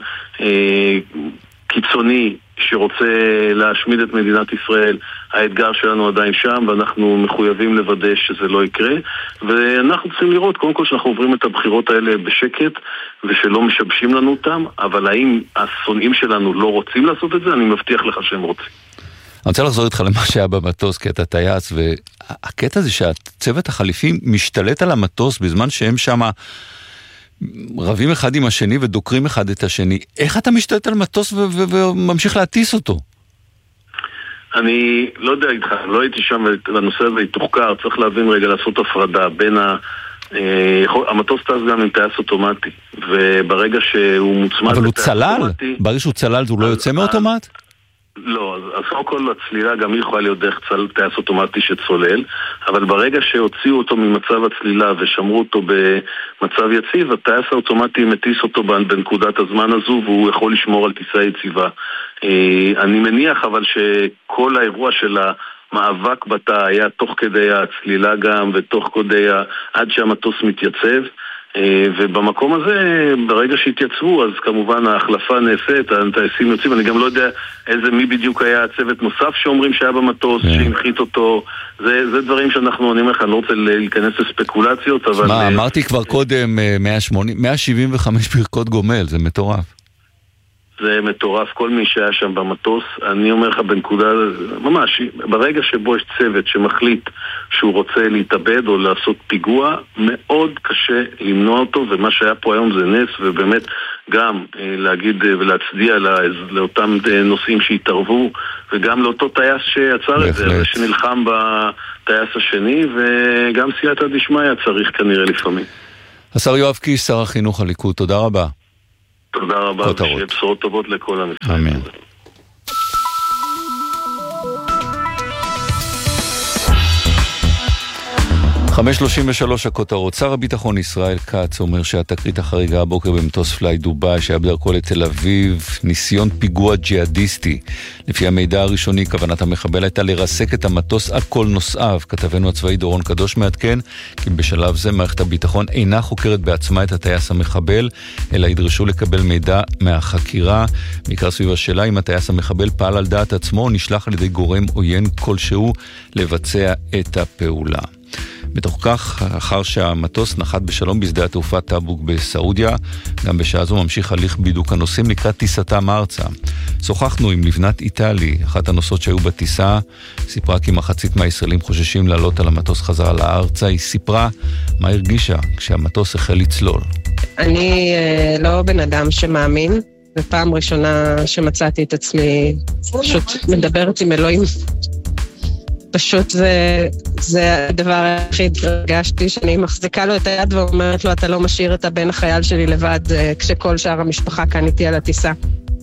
קיצוני שרוצה להשמיד את מדינת ישראל. האתגר שלנו עדיין שם, ואנחנו מחויבים לוודא שזה לא יקרה, ואנחנו צריכים לראות קודם כל שאנחנו עוברים את הבחירות האלה בשקט ושלא משבשים לנו אותם, אבל האם השונאים שלנו לא רוצים לעשות את זה? אני מבטיח לך שהם רוצים. אני רוצה לחזור איתך למה שהיה במטוס, כי אתה טייס, והקטע זה שהצוות החליפים משתלט על המטוס בזמן שהם שם רבים אחד עם השני ודוקרים אחד את השני. איך אתה משתלט על מטוס וממשיך להטיס אותו? אני לא יודע איתך, לא הייתי שם והנושא הזה יתוחקר. צריך להבין רגע, לעשות הפרדה בין המטוס טס גם עם טייס אוטומטי, וברגע שהוא מוצמד אבל הוא צלל? ברגע שהוא צלל הוא לא יוצא מאוטומט? לא, אז קודם כל הצלילה גם היא יכולה להיות דרך טייס אוטומטי שצולל, אבל ברגע שהוציאו אותו ממצב הצלילה ושמרו אותו במצב יציב, הטייס האוטומטי מטיס אותו בנקודת הזמן הזו, והוא יכול לשמור על טיסה יציבה. אני מניח אבל שכל האירוע של המאבק בתא היה תוך כדי הצלילה גם, ותוך כדי עד שהמטוס מתייצב, ובמקום הזה ברגע שהתייצבו אז כמובן ההחלפה נעשית, הטייסים יוצאים. אני גם לא יודע מי בדיוק היה הצוות נוסף שאומרים שהיה במטוס שהנחית אותו. זה דברים שאנחנו, אני אומר לך, אני לא רוצה להיכנס לספקולציות, אבל מה, אמרתי כבר קודם 175 פרקות גומל, זה מטורף. זה מטורף, כל מי שהיה שם במטוס. אני אומר לך בנקודה, ממש, ברגע שבו יש צוות שמחליט שהוא רוצה להתאבד או לעשות פיגוע, מאוד קשה למנוע אותו, ומה שהיה פה היום זה נס, ובאמת גם להגיד ולהצדיע לאותם נושאים שהתערבו, וגם לאותו טייס שיצר את זה, שנלחם בטייס השני, וגם סייעתא דשמיא צריך כנראה לפעמים. השר יואב קיש, שר החינוך הליכוד, תודה רבה. תודה רבה, ושיהיה בשורות טובות לכל הנפצעים. אמן. .33 הכותרות. שר הביטחון ישראל כץ אומר שהתקרית החריגה הבוקר במטוס פליי דובאי שהיה בדרכו לתל אביב ניסיון פיגוע ג'יהדיסטי. לפי המידע הראשוני כוונת המחבל הייתה לרסק את המטוס על כל נוסעיו. כתבנו הצבאי דורון קדוש מעדכן כי בשלב זה מערכת הביטחון אינה חוקרת בעצמה את הטייס המחבל, אלא ידרשו לקבל מידע מהחקירה. בעיקר סביב השאלה אם הטייס המחבל פעל על דעת עצמו או נשלח על ידי גורם עוין כלשהו לבצע את הפעולה. בתוך כך, אחר שהמטוס נחת בשלום בשדה התעופה טאבוק בסעודיה, גם בשעה זו ממשיך הליך בידוק הנוסעים לקראת טיסתם ארצה. שוחחנו עם לבנת איטלי, אחת הנוסעות שהיו בטיסה, סיפרה כי מחצית מהישראלים חוששים לעלות על המטוס חזרה לארצה. היא סיפרה מה הרגישה כשהמטוס החל לצלול. אני לא בן אדם שמאמין, ופעם ראשונה שמצאתי את עצמי פשוט מדברת עם אלוהים. פשוט זה הדבר היחיד הרגשתי, שאני מחזיקה לו את היד ואומרת לו, אתה לא משאיר את הבן החייל שלי לבד, כשכל שאר המשפחה כאן איתי על הטיסה.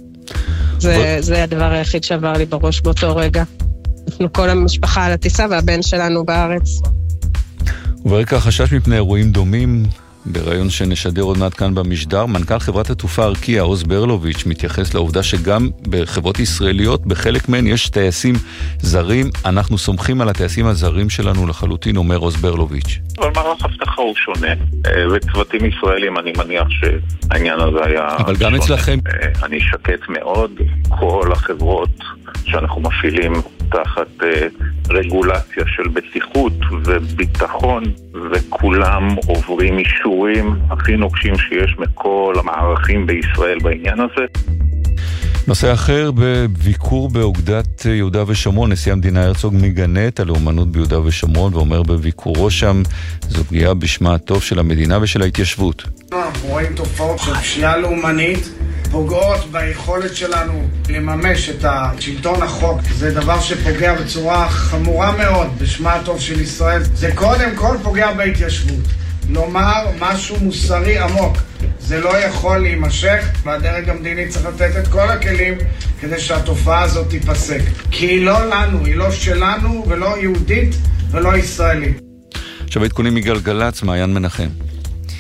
זה הדבר היחיד שעבר לי בראש באותו רגע. אנחנו כל המשפחה על הטיסה והבן שלנו בארץ. וברקע חשש מפני אירועים דומים, ברעיון שנשדר עוד מעט כאן במשדר, מנכ"ל חברת התעופה ארקיע עוז ברלוביץ' מתייחס לעובדה שגם בחברות ישראליות, בחלק מהן יש טייסים זרים. אנחנו סומכים על הטייסים הזרים שלנו לחלוטין, אומר עוז ברלוביץ'. אבל מערך אבטחה הוא שונה, וצוותים ישראלים, אני מניח שהעניין הזה היה אבל גם שונה. אצלכם אני שקט מאוד, כל החברות שאנחנו מפעילים תחת רגולציה של בטיחות וביטחון, וכולם עוברים אישורים הכי נוקשים שיש מכל המערכים בישראל בעניין הזה. נושא אחר, בביקור באוגדת יהודה ושומרון, נשיא המדינה הרצוג מגנה את הלאומנות ביהודה ושומרון, ואומר בביקורו שם זו פגיעה בשמה הטוב של המדינה ושל ההתיישבות. אנחנו רואים תופעות של פשיעה לאומנית, פוגעות ביכולת שלנו לממש את שלטון החוק. זה דבר שפוגע בצורה חמורה מאוד בשמה הטוב של ישראל. זה קודם כל פוגע בהתיישבות. לומר משהו מוסרי עמוק, זה לא יכול להימשך, והדרג המדיני צריך לתת את כל הכלים כדי שהתופעה הזאת תיפסק. כי היא לא לנו, היא לא שלנו, ולא יהודית ולא ישראלית. עכשיו עדכונים מגלגלצ, מעיין מנחם.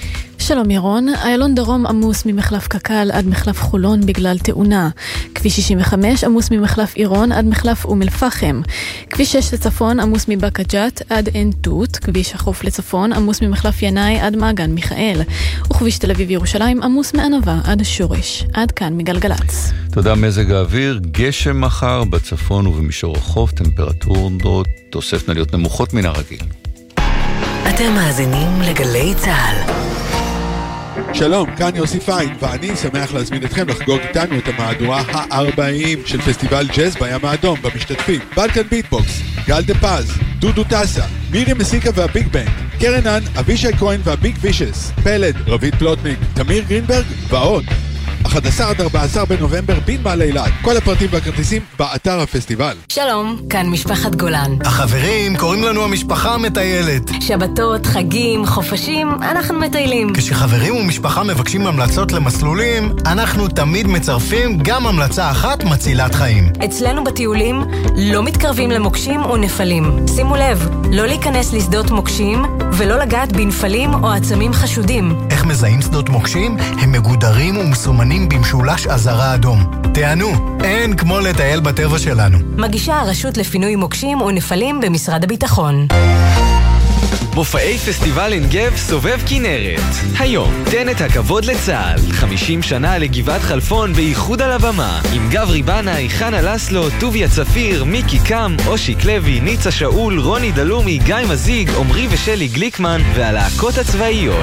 שלום ירון, איילון דרום עמוס ממחלף קקל עד מחלף חולון בגלל תאונה. כביש 65 עמוס ממחלף עירון עד מחלף אום אל-פחם. כביש 6 לצפון עמוס מבאקה ג'ת עד עין תות. כביש החוף לצפון עמוס ממחלף ינאי עד מעגן מיכאל. וכביש תל אביב ירושלים עמוס מענבה עד השורש. עד כאן מגלגלץ. תודה. מזג האוויר, גשם מחר בצפון ובמישור החוף, טמפרטורות תוספנה להיות נמוכות מן הרגיל. אתם מאזינים לגלי צהל. שלום, כאן יוסי פיין, ואני שמח להזמין אתכם לחגוג איתנו את המהדורה ה-40 של פסטיבל ג'אז בים האדום. במשתתפים בלקן ביטבוקס, גל דה פז, דודו טסה, מירי מסיקה והביג בנד, קרנן, אבישי כהן והביג וישס, פלד, רבית פלוטניק, תמיר גרינברג ועוד. 11 עד 14 בנובמבר בין מעלה אילת. כל הפרטים והכרטיסים באתר הפסטיבל. שלום, כאן משפחת גולן. החברים קוראים לנו המשפחה המטיילת. שבתות, חגים, חופשים, אנחנו מטיילים. כשחברים ומשפחה מבקשים המלצות למסלולים, אנחנו תמיד מצרפים גם המלצה אחת מצילת חיים. אצלנו בטיולים לא מתקרבים למוקשים או נפלים. שימו לב, לא להיכנס לשדות מוקשים ולא לגעת בנפלים או עצמים חשודים. איך מזהים שדות מוקשים? הם מגודרים ומסומנים במשולש אזהרה אדום. תענו, אין כמו לטייל בטבע שלנו. מגישה הרשות לפינוי מוקשים ונפלים במשרד הביטחון. מופעי פסטיבל עין גב סובב כנרת. היום, תן את הכבוד לצה"ל. 50 שנה לגבעת חלפון בייחוד על הבמה. עם גברי בנאי, חנה לסלו, טוביה צפיר, מיקי קם, אושיק לוי, ניצה שאול, רוני דלומי, גיא מזיג, עומרי ושלי גליקמן והלהקות הצבאיות.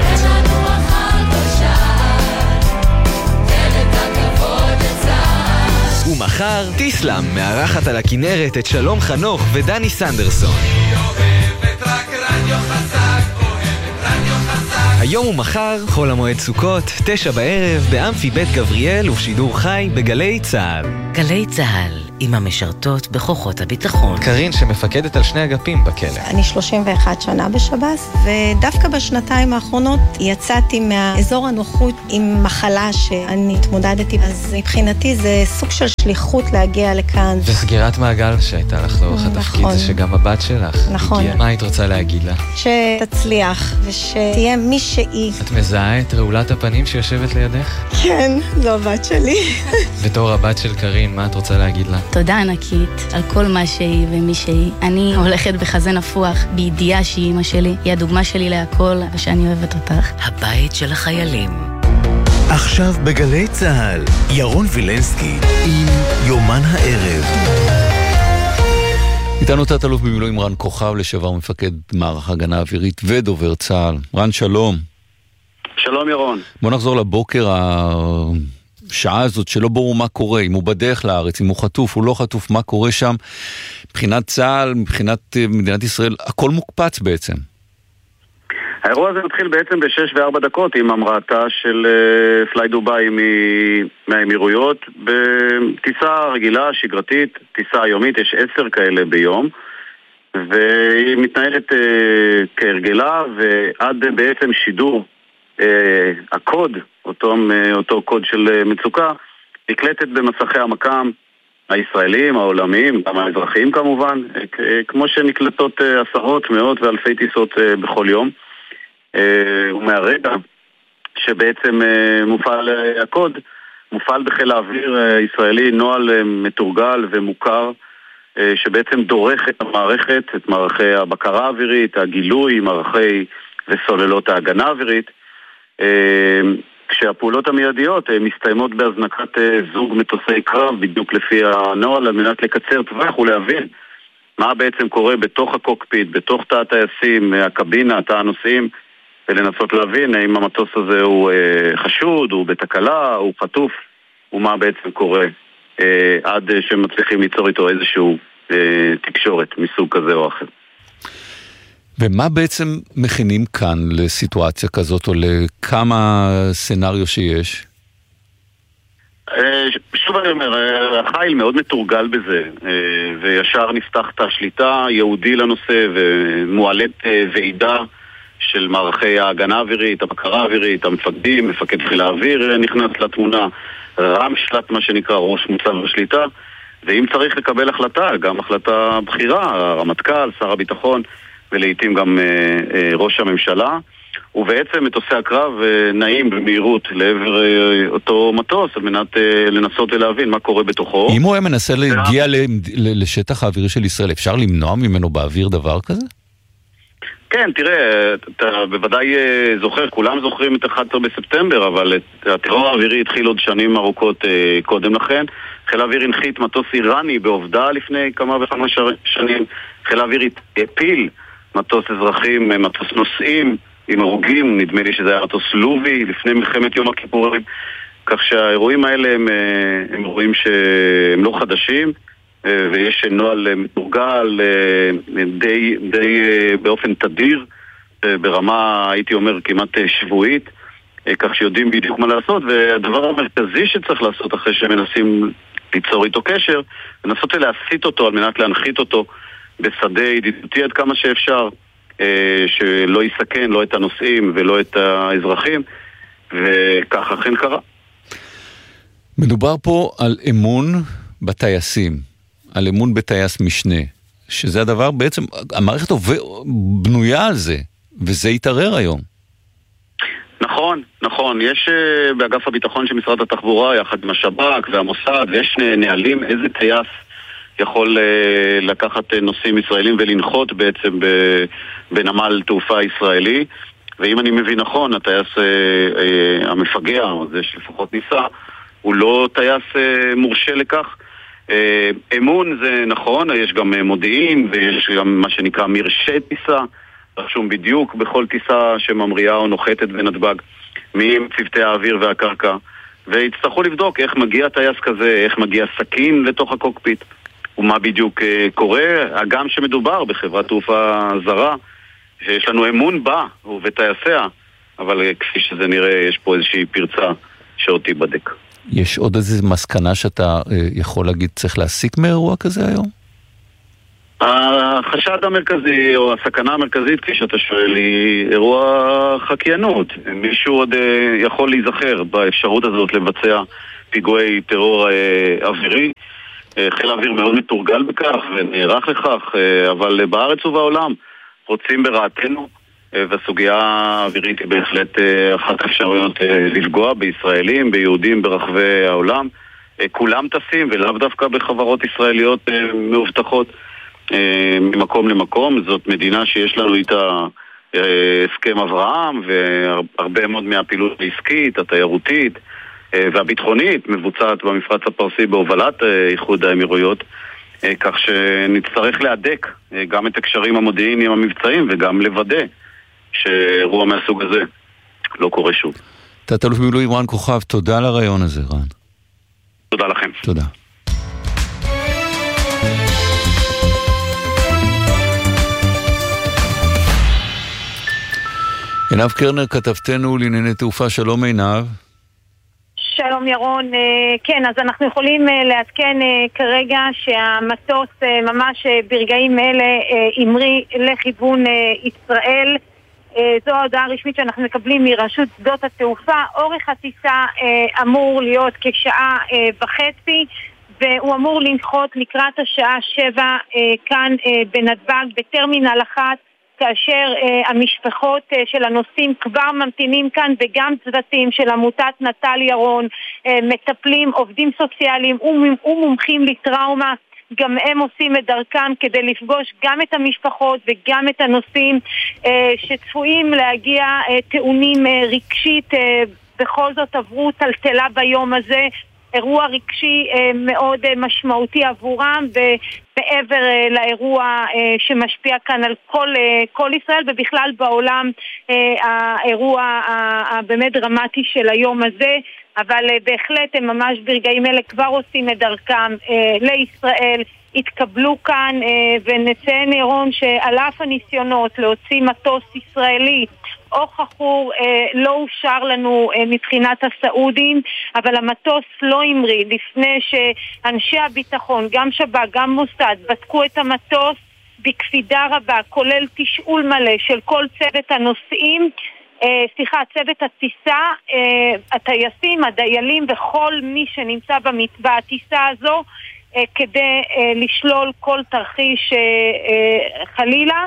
ומחר, טיסלאם מארחת על הכנרת את שלום חנוך ודני סנדרסון. היום ומחר, חול המועד סוכות, 9 בערב, באמפי בית גבריאל ושידור חי בגלי צהל. גלי צהל, עם המשרתות בכוחות הביטחון. קרין שמפקדת על 2 אגפים בכלא. אני 31 שנה בשב"ס, ודווקא בשנתיים האחרונות יצאתי מהאזור הנוחות עם מחלה שאני התמודדתי, אז מבחינתי זה סוג של שליחות להגיע לכאן. וסגירת מעגל שהייתה לך לאורך התפקיד, זה שגם הבת שלך הגיעה. מה היית רוצה להגיד לה? שתצליח ושתהיה מי שהיא. את מזהה את רעולת הפנים שיושבת לידך? כן, זו הבת שלי. בתור הבת של קרין, מה את רוצה להגיד לה? תודה ענקית על כל מה שהיא ומי שהיא. אני הולכת בחזה נפוח בידיעה שהיא אמא שלי. היא הדוגמה שלי להכל ושאני אוהבת אותך. הבית של החיילים. עכשיו בגלי צהל, ירון וילנסקי עם יומן הערב. איתנו תת-אלוף במילואים רן כוכב, לשעבר מפקד מערך הגנה אווירית ודובר צה"ל. רן, שלום. שלום ירון. בוא נחזור לבוקר השעה הזאת שלא ברור מה קורה, אם הוא בדרך לארץ, אם הוא חטוף, הוא לא חטוף, מה קורה שם. מבחינת צה"ל, מבחינת מדינת ישראל, הכל מוקפץ בעצם. האירוע הזה מתחיל בעצם ב6:04 עם המראתה של פליי דוביי מהאמירויות בטיסה רגילה, שגרתית, טיסה יומית, יש 10 כאלה ביום, והיא מתנהלת כהרגלה, ועד בעצם שידור הקוד, אותו קוד של מצוקה, נקלטת במסכי המקם הישראלים, העולמיים, גם האזרחיים כמובן, כמו שנקלטות עשרות, מאות ואלפי טיסות בכל יום. ומהרגע שבעצם מופעל הקוד, מופעל בחיל האוויר הישראלי נוהל מתורגל ומוכר, שבעצם דורך את המערכת, את מערכי הבקרה האווירית, הגילוי, מערכי וסוללות ההגנה האווירית, כשהפעולות המיידיות מסתיימות בהזנקת זוג מטוסי קרב, בדיוק לפי הנוהל, על מנת לקצר טווח ולהבין מה בעצם קורה בתוך הקוקפיט, בתוך תא הטייסים, הקבינה, תא הנוסעים, ולנסות להבין האם המטוס הזה הוא חשוד, הוא בתקלה, הוא חטוף, ומה בעצם קורה עד שמצליחים ליצור איתו איזשהו תקשורת מסוג כזה או אחר. ומה בעצם מכינים כאן לסיטואציה כזאת, או לכמה סנריו שיש? שוב אני אומר, החיל מאוד מתורגל בזה, וישר נפתחת השליטה יהודי לנושא, ומועלת ועידה של מערכי ההגנה האווירית, הבקרה האווירית, המפקדים, מפקד חיל האוויר נכנס לתמונה, רם שלט מה שנקרא ראש מוצב בשליטה, ואם צריך לקבל החלטה, גם החלטה בחירה, הרמטכ"ל, שר הביטחון, ולעיתים גם ראש הממשלה, ובעצם מטוסי הקרב נעים במהירות לעבר אותו מטוס על מנת לנסות ולהבין מה קורה בתוכו. אם הוא היה מנסה להגיע לשטח האווירי של ישראל, אפשר למנוע ממנו באוויר דבר כזה? כן, תראה, אתה בוודאי זוכר, כולם זוכרים את 11 בספטמבר, אבל הטרור האווירי התחיל עוד שנים ארוכות קודם לכן. חיל האוויר הנחית מטוס איראני בעובדה לפני כמה וכמה שנים. חיל האוויר הפיל מטוס אזרחים, מטוס נוסעים עם הרוגים, נדמה לי שזה היה מטוס לובי לפני מלחמת יום הכיפורים. כך שהאירועים האלה הם אירועים שהם לא חדשים, ויש נוהל מתורגל די באופן תדיר, ברמה הייתי אומר כמעט שבועית, כך שיודעים בדיוק מה לעשות. והדבר המרכזי שצריך לעשות אחרי שמנסים ליצור איתו קשר, לנסות להסיט אותו על מנת להנחית אותו בשדה ידידותי עד כמה שאפשר, שלא יסכן לא את הנוסעים ולא את האזרחים, וכך אכן קרה. מדובר פה על אמון בטייסים, על אמון בטייס משנה, שזה הדבר בעצם, המערכת בנויה על זה, וזה יתערער היום. נכון, יש באגף הביטחון של משרד התחבורה, יחד עם השב"כ והמוסד, ויש נהלים איזה טייס יכול לקחת נוסעים ישראלים ולנחות בעצם בנמל תעופה ישראלי, ואם אני מבין נכון, הטייס המפגע, זה שלפחות ניסה, הוא לא טייס מורשה לכך. אמון זה נכון, יש גם מודיעין ויש גם מה שנקרא מרשי טיסה, רשום בדיוק בכל טיסה שממריאה או נוחתת בנתב"ג מצוותי האוויר והקרקע, והצטרכו לבדוק איך מגיע טייס כזה, איך מגיע סכין לתוך הקוקפיט ומה בדיוק קורה, הגם שמדובר בחברת תעופה זרה שיש לנו אמון בה ובטייסיה, אבל כפי שזה נראה יש פה איזושהי פרצה שעוד תיבדק. יש עוד איזו מסקנה שאתה יכול להגיד צריך להסיק מאירוע כזה היום? החשד המרכזי או הסכנה המרכזית, כפי שאתה שואל, היא אירוע חקיינות. מישהו עוד יכול להיזכר באפשרות הזאת לבצע פיגועי טרור אווירי. חיל האוויר מאוד מתורגל בכך ונערך לכך, אבל בארץ ובעולם רוצים ברעתנו, והסוגיה האווירית היא בהחלט אחת האפשרויות לפגוע בישראלים, ביהודים ברחבי העולם. כולם טסים ולאו דווקא בחברות ישראליות מאובטחות ממקום למקום. זאת מדינה שיש לנו איתה הסכם אברהם, והרבה מאוד מהפעילות העסקית, התיירותית והביטחונית מבוצעת במפרץ הפרסי בהובלת איחוד האמירויות, כך שנצטרך להדק גם את הקשרים המודיעיניים המבצעיים וגם לוודא שאירוע מהסוג הזה לא קורה שוב. תת-אלוף במילואים רן כוכב, תודה על הרעיון הזה, רן. תודה לכם. תודה. עינב קרנר, כתבתנו לענייני תעופה, שלום עינב. שלום ירון, כן, אז אנחנו יכולים לעדכן כרגע שהמטוס ממש ברגעים אלה אמרי לכיוון ישראל. זו ההודעה הרשמית שאנחנו מקבלים מרשות שדות התעופה. אורך הטיסה אמור להיות כשעה וחצי, והוא אמור לנחות לקראת השעה 7 כאן בנתב"ג בטרמינל 1, כאשר המשפחות של הנוסעים כבר ממתינים כאן, וגם צוותים של עמותת נטל ירון, מטפלים, עובדים סוציאליים ומומחים לטראומה, גם הם עושים את דרכם כדי לפגוש גם את המשפחות וגם את הנוסעים שצפויים להגיע טעונים רגשית. בכל זאת עברו טלטלה ביום הזה, אירוע רגשי מאוד משמעותי עבורם, ומעבר לאירוע שמשפיע כאן על כל ישראל ובכלל בעולם, האירוע הבאמת דרמטי של היום הזה. אבל בהחלט הם ממש ברגעים אלה כבר עושים את דרכם לישראל, התקבלו כאן, ונציין ירון שעל אף הניסיונות להוציא מטוס ישראלי או חכור לא אושר לנו מבחינת הסעודים, אבל המטוס לא המריא לפני שאנשי הביטחון, גם שב"כ, גם מוסד, בדקו את המטוס בקפידה רבה, כולל תשאול מלא של כל צוות הנוסעים, צוות הטיסה, הטייסים, הדיילים וכל מי שנמצא בטיסה הזו, כדי לשלול כל תרחיש חלילה.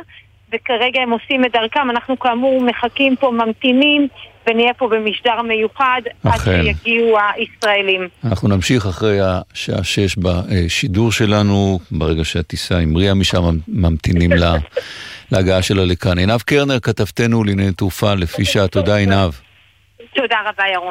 וכרגע הם עושים את דרכם. אנחנו כאמור מחכים פה, ממתינים, ונהיה פה במשדר מיוחד עד שיגיעו הישראלים. אנחנו נמשיך אחרי השעה 6 בשידור שלנו, ברגע שהטיסה המריאה משם, ממתינים להגעה שלה לכאן. עינב קרנר, כתבתנו לענייני תעופה לפי שעה. תודה עינב. תודה רבה ירון.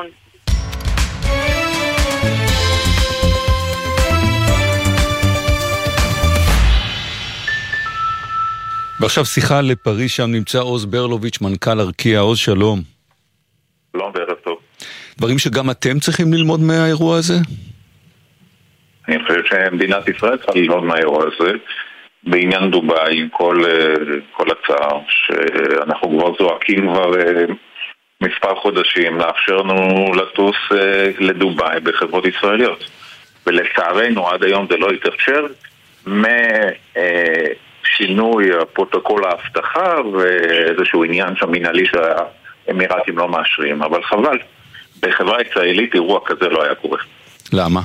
ועכשיו שיחה לפריז, שם נמצא עוז ברלוביץ', מנכ"ל ארקיע. עוז, שלום. שלום וערב טוב. דברים שגם אתם צריכים ללמוד מהאירוע הזה? אני חושב שמדינת ישראל צריכה ללמוד מהאירוע הזה. בעניין דוביי, עם כל הצער, שאנחנו כבר זועקים כבר מספר חודשים, לאפשר לנו לטוס לדוביי בחברות ישראליות. ולצערנו עד היום זה לא יתאפשר, שינוי הפרוטוקול ההבטחה ואיזשהו עניין שם מנהלי שהאמירתים לא מאשרים, אבל חבל, בחברה ישראלית אירוע כזה לא היה קורה. למה?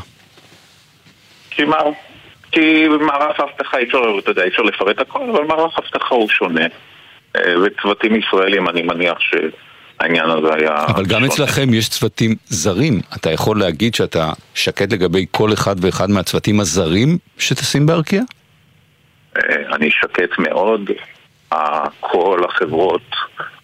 כי מערך ההבטחה אפשר לפרט הכל, אבל מערך ההבטחה הוא שונה, וצוותים ישראלים אני מניח שהעניין הזה היה... אבל גם אצלכם יש צוותים זרים, אתה יכול להגיד שאתה שקט לגבי כל אחד ואחד מהצוותים הזרים שתשים בארקיע? אני שקט מאוד. כל החברות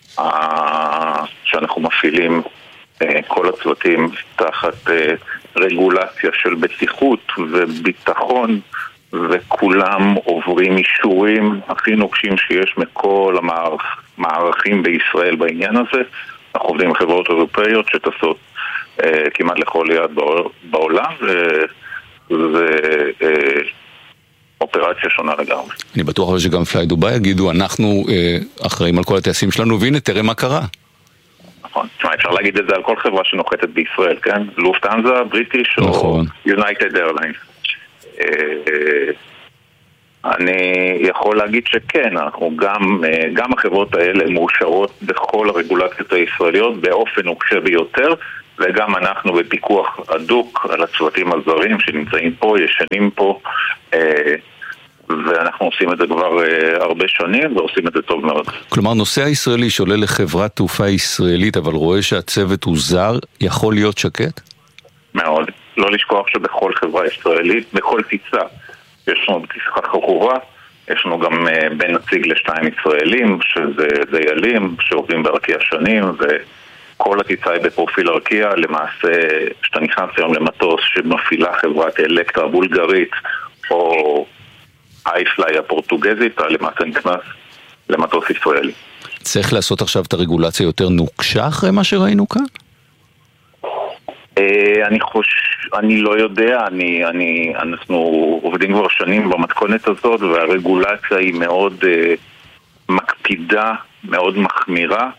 שאנחנו מפעילים, כל הצוותים תחת רגולציה של בטיחות וביטחון, וכולם עוברים אישורים הכי נוקשים שיש מכל המערכים בישראל בעניין הזה. אנחנו עובדים עם חברות אירופאיות שטסות כמעט לכל יעד בעולם, אופרציה שונה לגמרי. אני בטוח שגם פליי דוביי יגידו, אנחנו אחראים על כל הטייסים שלנו, והנה תראה מה קרה. נכון, תשמע, אפשר להגיד את זה על כל חברה שנוחתת בישראל, כן? לופטהנזה, בריטיש או יונייטד איירליינס. אני יכול להגיד שכן, אנחנו גם החברות האלה מאושרות בכל הרגולציות הישראליות באופן נוקשה ביותר, וגם אנחנו בפיקוח הדוק על הצוותים הזרים שנמצאים פה, ישנים פה, ואנחנו עושים את זה כבר הרבה שנים ועושים את זה טוב מאוד. כלומר, נוסע ישראלי שעולה לחברת תעופה ישראלית אבל רואה שהצוות הוא זר, יכול להיות שקט? מאוד. לא לשכוח שבכל חברה ישראלית, בכל טיסה, יש לנו בטיסה חכורה, יש לנו גם בין נציג לשתיים ישראלים, שזה דיילים שעובדים בארקיע שנים, וכל הטיסה היא בפרופיל ארקיע. למעשה, שאתה נכנס היום למטוס שמפעילה חברת אלקטרה בולגרית, או אייפליי הפורטוגזית, אתה למעשה נכנס למטוס ישראלי. צריך לעשות עכשיו את הרגולציה יותר נוקשה אחרי מה שראינו כאן? אני לא יודע, אנחנו עובדים כבר שנים במתכונת הזאת, והרגולציה היא מאוד מקפידה, מאוד מחמירה,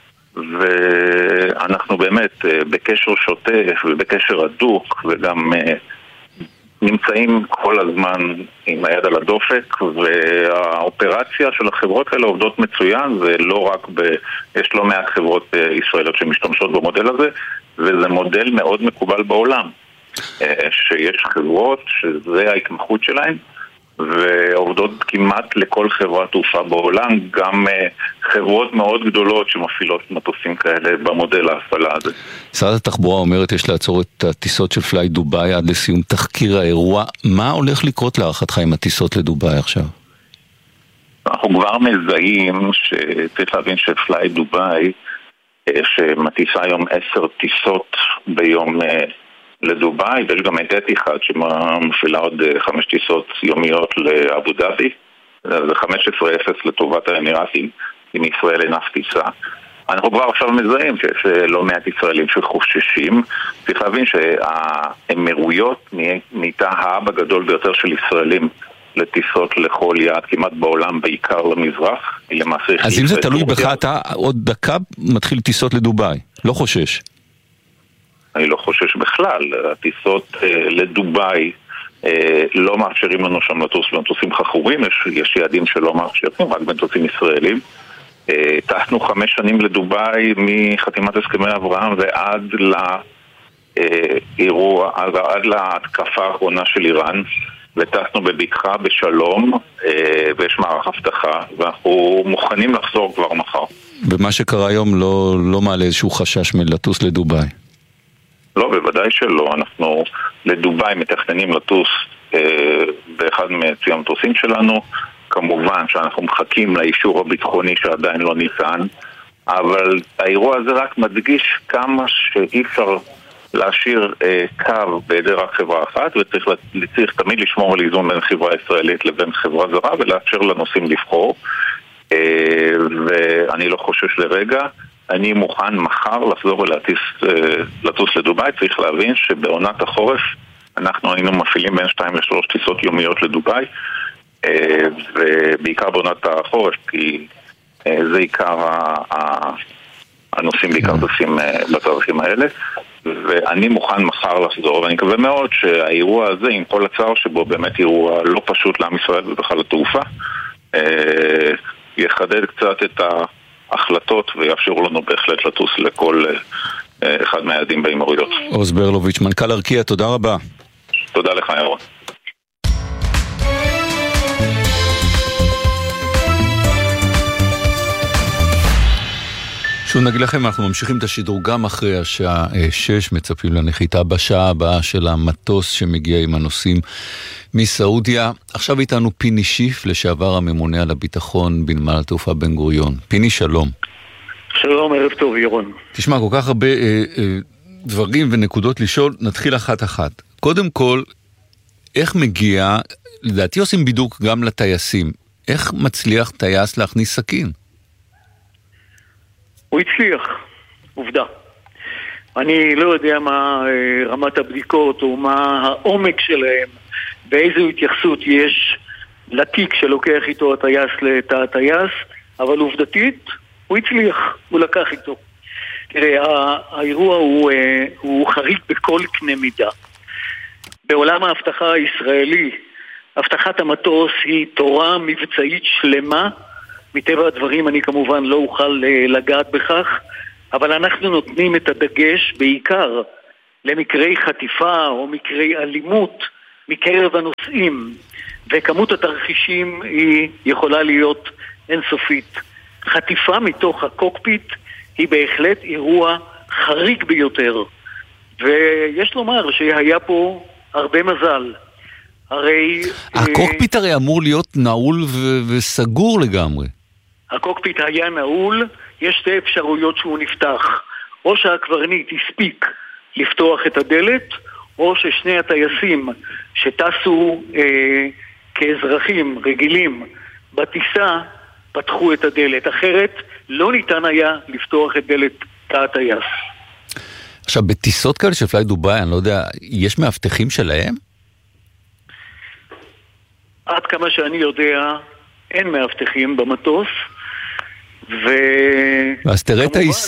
ואנחנו באמת בקשר שוטף ובקשר הדוק, וגם נמצאים כל הזמן עם היד על הדופק, והאופרציה של החברות האלה עובדות מצוין, ולא רק יש לא מעט חברות ישראליות שמשתמשות במודל הזה, וזה מודל מאוד מקובל בעולם, שיש חברות שזה ההתמחות שלהן, ועובדות כמעט לכל חברת תעופה בעולם, גם חברות מאוד גדולות שמפעילות מטוסים כאלה במודל ההפעלה הזה. שרת התחבורה אומרת יש לעצור את הטיסות של פליי דוביי עד לסיום תחקיר האירוע. מה הולך לקרות להערכתך עם הטיסות לדוביי עכשיו? אנחנו כבר מזהים שצריך להבין שפליי דוביי, שמטיסה היום 10 טיסות ביום לדוביי, ויש גם את אתיחד שמפעילה עוד 5 טיסות יומיות לאבו דאבי. זה 15-0 לטובת האמירתים, עם ישראל אין אף טיסה. אנחנו כבר עכשיו מזהים שיש לא מעט ישראלים שחוששים. צריך להבין שהאמירויות נהייתה האב הגדול ביותר של ישראלים לטיסות לכל יעד כמעט בעולם, בעיקר למזרח. אז אם זה תלוי בך, אתה עוד דקה מתחיל טיסות לדוביי, לא חושש? אני לא חושש בכלל. הטיסות לדוביי לא מאפשרים לנו שם לטוס במטוסים חכורים, יש יעדים שלא מאפשרים, רק במטוסים ישראלים. טסנו 5 שנים לדוביי מחתימת הסכמי אברהם ועד אירוע, עד להתקפה האחרונה של איראן, וטסנו בבטחה בשלום, ויש מערך הבטחה, ואנחנו מוכנים לחזור כבר מחר. ומה שקרה היום לא מעלה איזשהו חשש מלטוס לדוביי? לא, בוודאי שלא. אנחנו לדוביי מתכננים לטוס באחד מצי המטוסים שלנו. כמובן שאנחנו מחכים לאישור הביטחוני שעדיין לא ניתן, אבל האירוע הזה רק מדגיש כמה שאי אפשר להשאיר קו בידי רק חברה אחת, וצריך תמיד לשמור על איזון בין חברה ישראלית לבין חברה זרה, ולאפשר לנוסעים לבחור. ואני לא חושש לרגע, אני מוכן מחר לחזור ולטוס לדוביי. צריך להבין שבעונת החורף אנחנו היינו מפעילים בין 2 ל-3 טיסות יומיות לדוביי, ובעיקר בעונת החורף, כי זה עיקר הנושאים בעיקר טסים בתאריכים האלה, ואני מוכן מחר לחזור, ואני מקווה מאוד שהאירוע הזה, עם כל הצער שבו באמת אירוע לא פשוט לעם ישראל ובכלל התעופה, יחדד קצת את ההחלטות ויאפשרו לנו בהחלט לטוס לכל אחד מהיעדים באמירויות. עוז ברלוביץ', מנכ"ל ארקיע, תודה רבה. תודה לך, ירון. שוב נגיד לכם, אנחנו ממשיכים את השידור גם אחרי השעה 6, מצפים לנחיתה בשעה הבאה של המטוס שמגיע עם הנוסעים מסעודיה. עכשיו איתנו פיני שיף, לשעבר הממונה על הביטחון בנמל התעופה בן גוריון. פיני, שלום. שלום, ערב טוב, ירון. תשמע, כל כך הרבה דברים ונקודות לשאול, נתחיל אחת. קודם כל, איך מגיע, לדעתי עושים בידוק גם לטייסים, איך מצליח טייס להכניס סכין? הוא הצליח, עובדה. אני לא יודע מה רמת הבדיקות או מה העומק שלהם, באיזו התייחסות יש לתיק שלוקח איתו הטייס לתא הטייס, אבל עובדתית הוא הצליח, הוא לקח איתו. תראה, האירוע הוא חריג בכל קנה מידה. בעולם ההבטחה הישראלי, הבטחת המטוס היא תורה מבצעית שלמה. מטבע הדברים אני כמובן לא אוכל לגעת בכך, אבל אנחנו נותנים את הדגש בעיקר למקרי חטיפה או מקרי אלימות מקרב הנוסעים, וכמות התרחישים היא יכולה להיות אינסופית. חטיפה מתוך הקוקפיט היא בהחלט אירוע חריג ביותר, ויש לומר שהיה פה הרבה מזל. הרי הקוקפיט הרי אמור להיות נעול וסגור לגמרי. הקוקפיט היה נעול, יש שתי אפשרויות שהוא נפתח. או שהקברניט הספיק לפתוח את הדלת, או ששני הטייסים שטסו כאזרחים רגילים בטיסה פתחו את הדלת. אחרת לא ניתן היה לפתוח את דלת תא הטייס. עכשיו, בטיסות כאלה של פליי דוביי, אני לא יודע, יש מאבטחים שלהם? עד כמה שאני יודע, אין מאבטחים במטוס, אז תראה את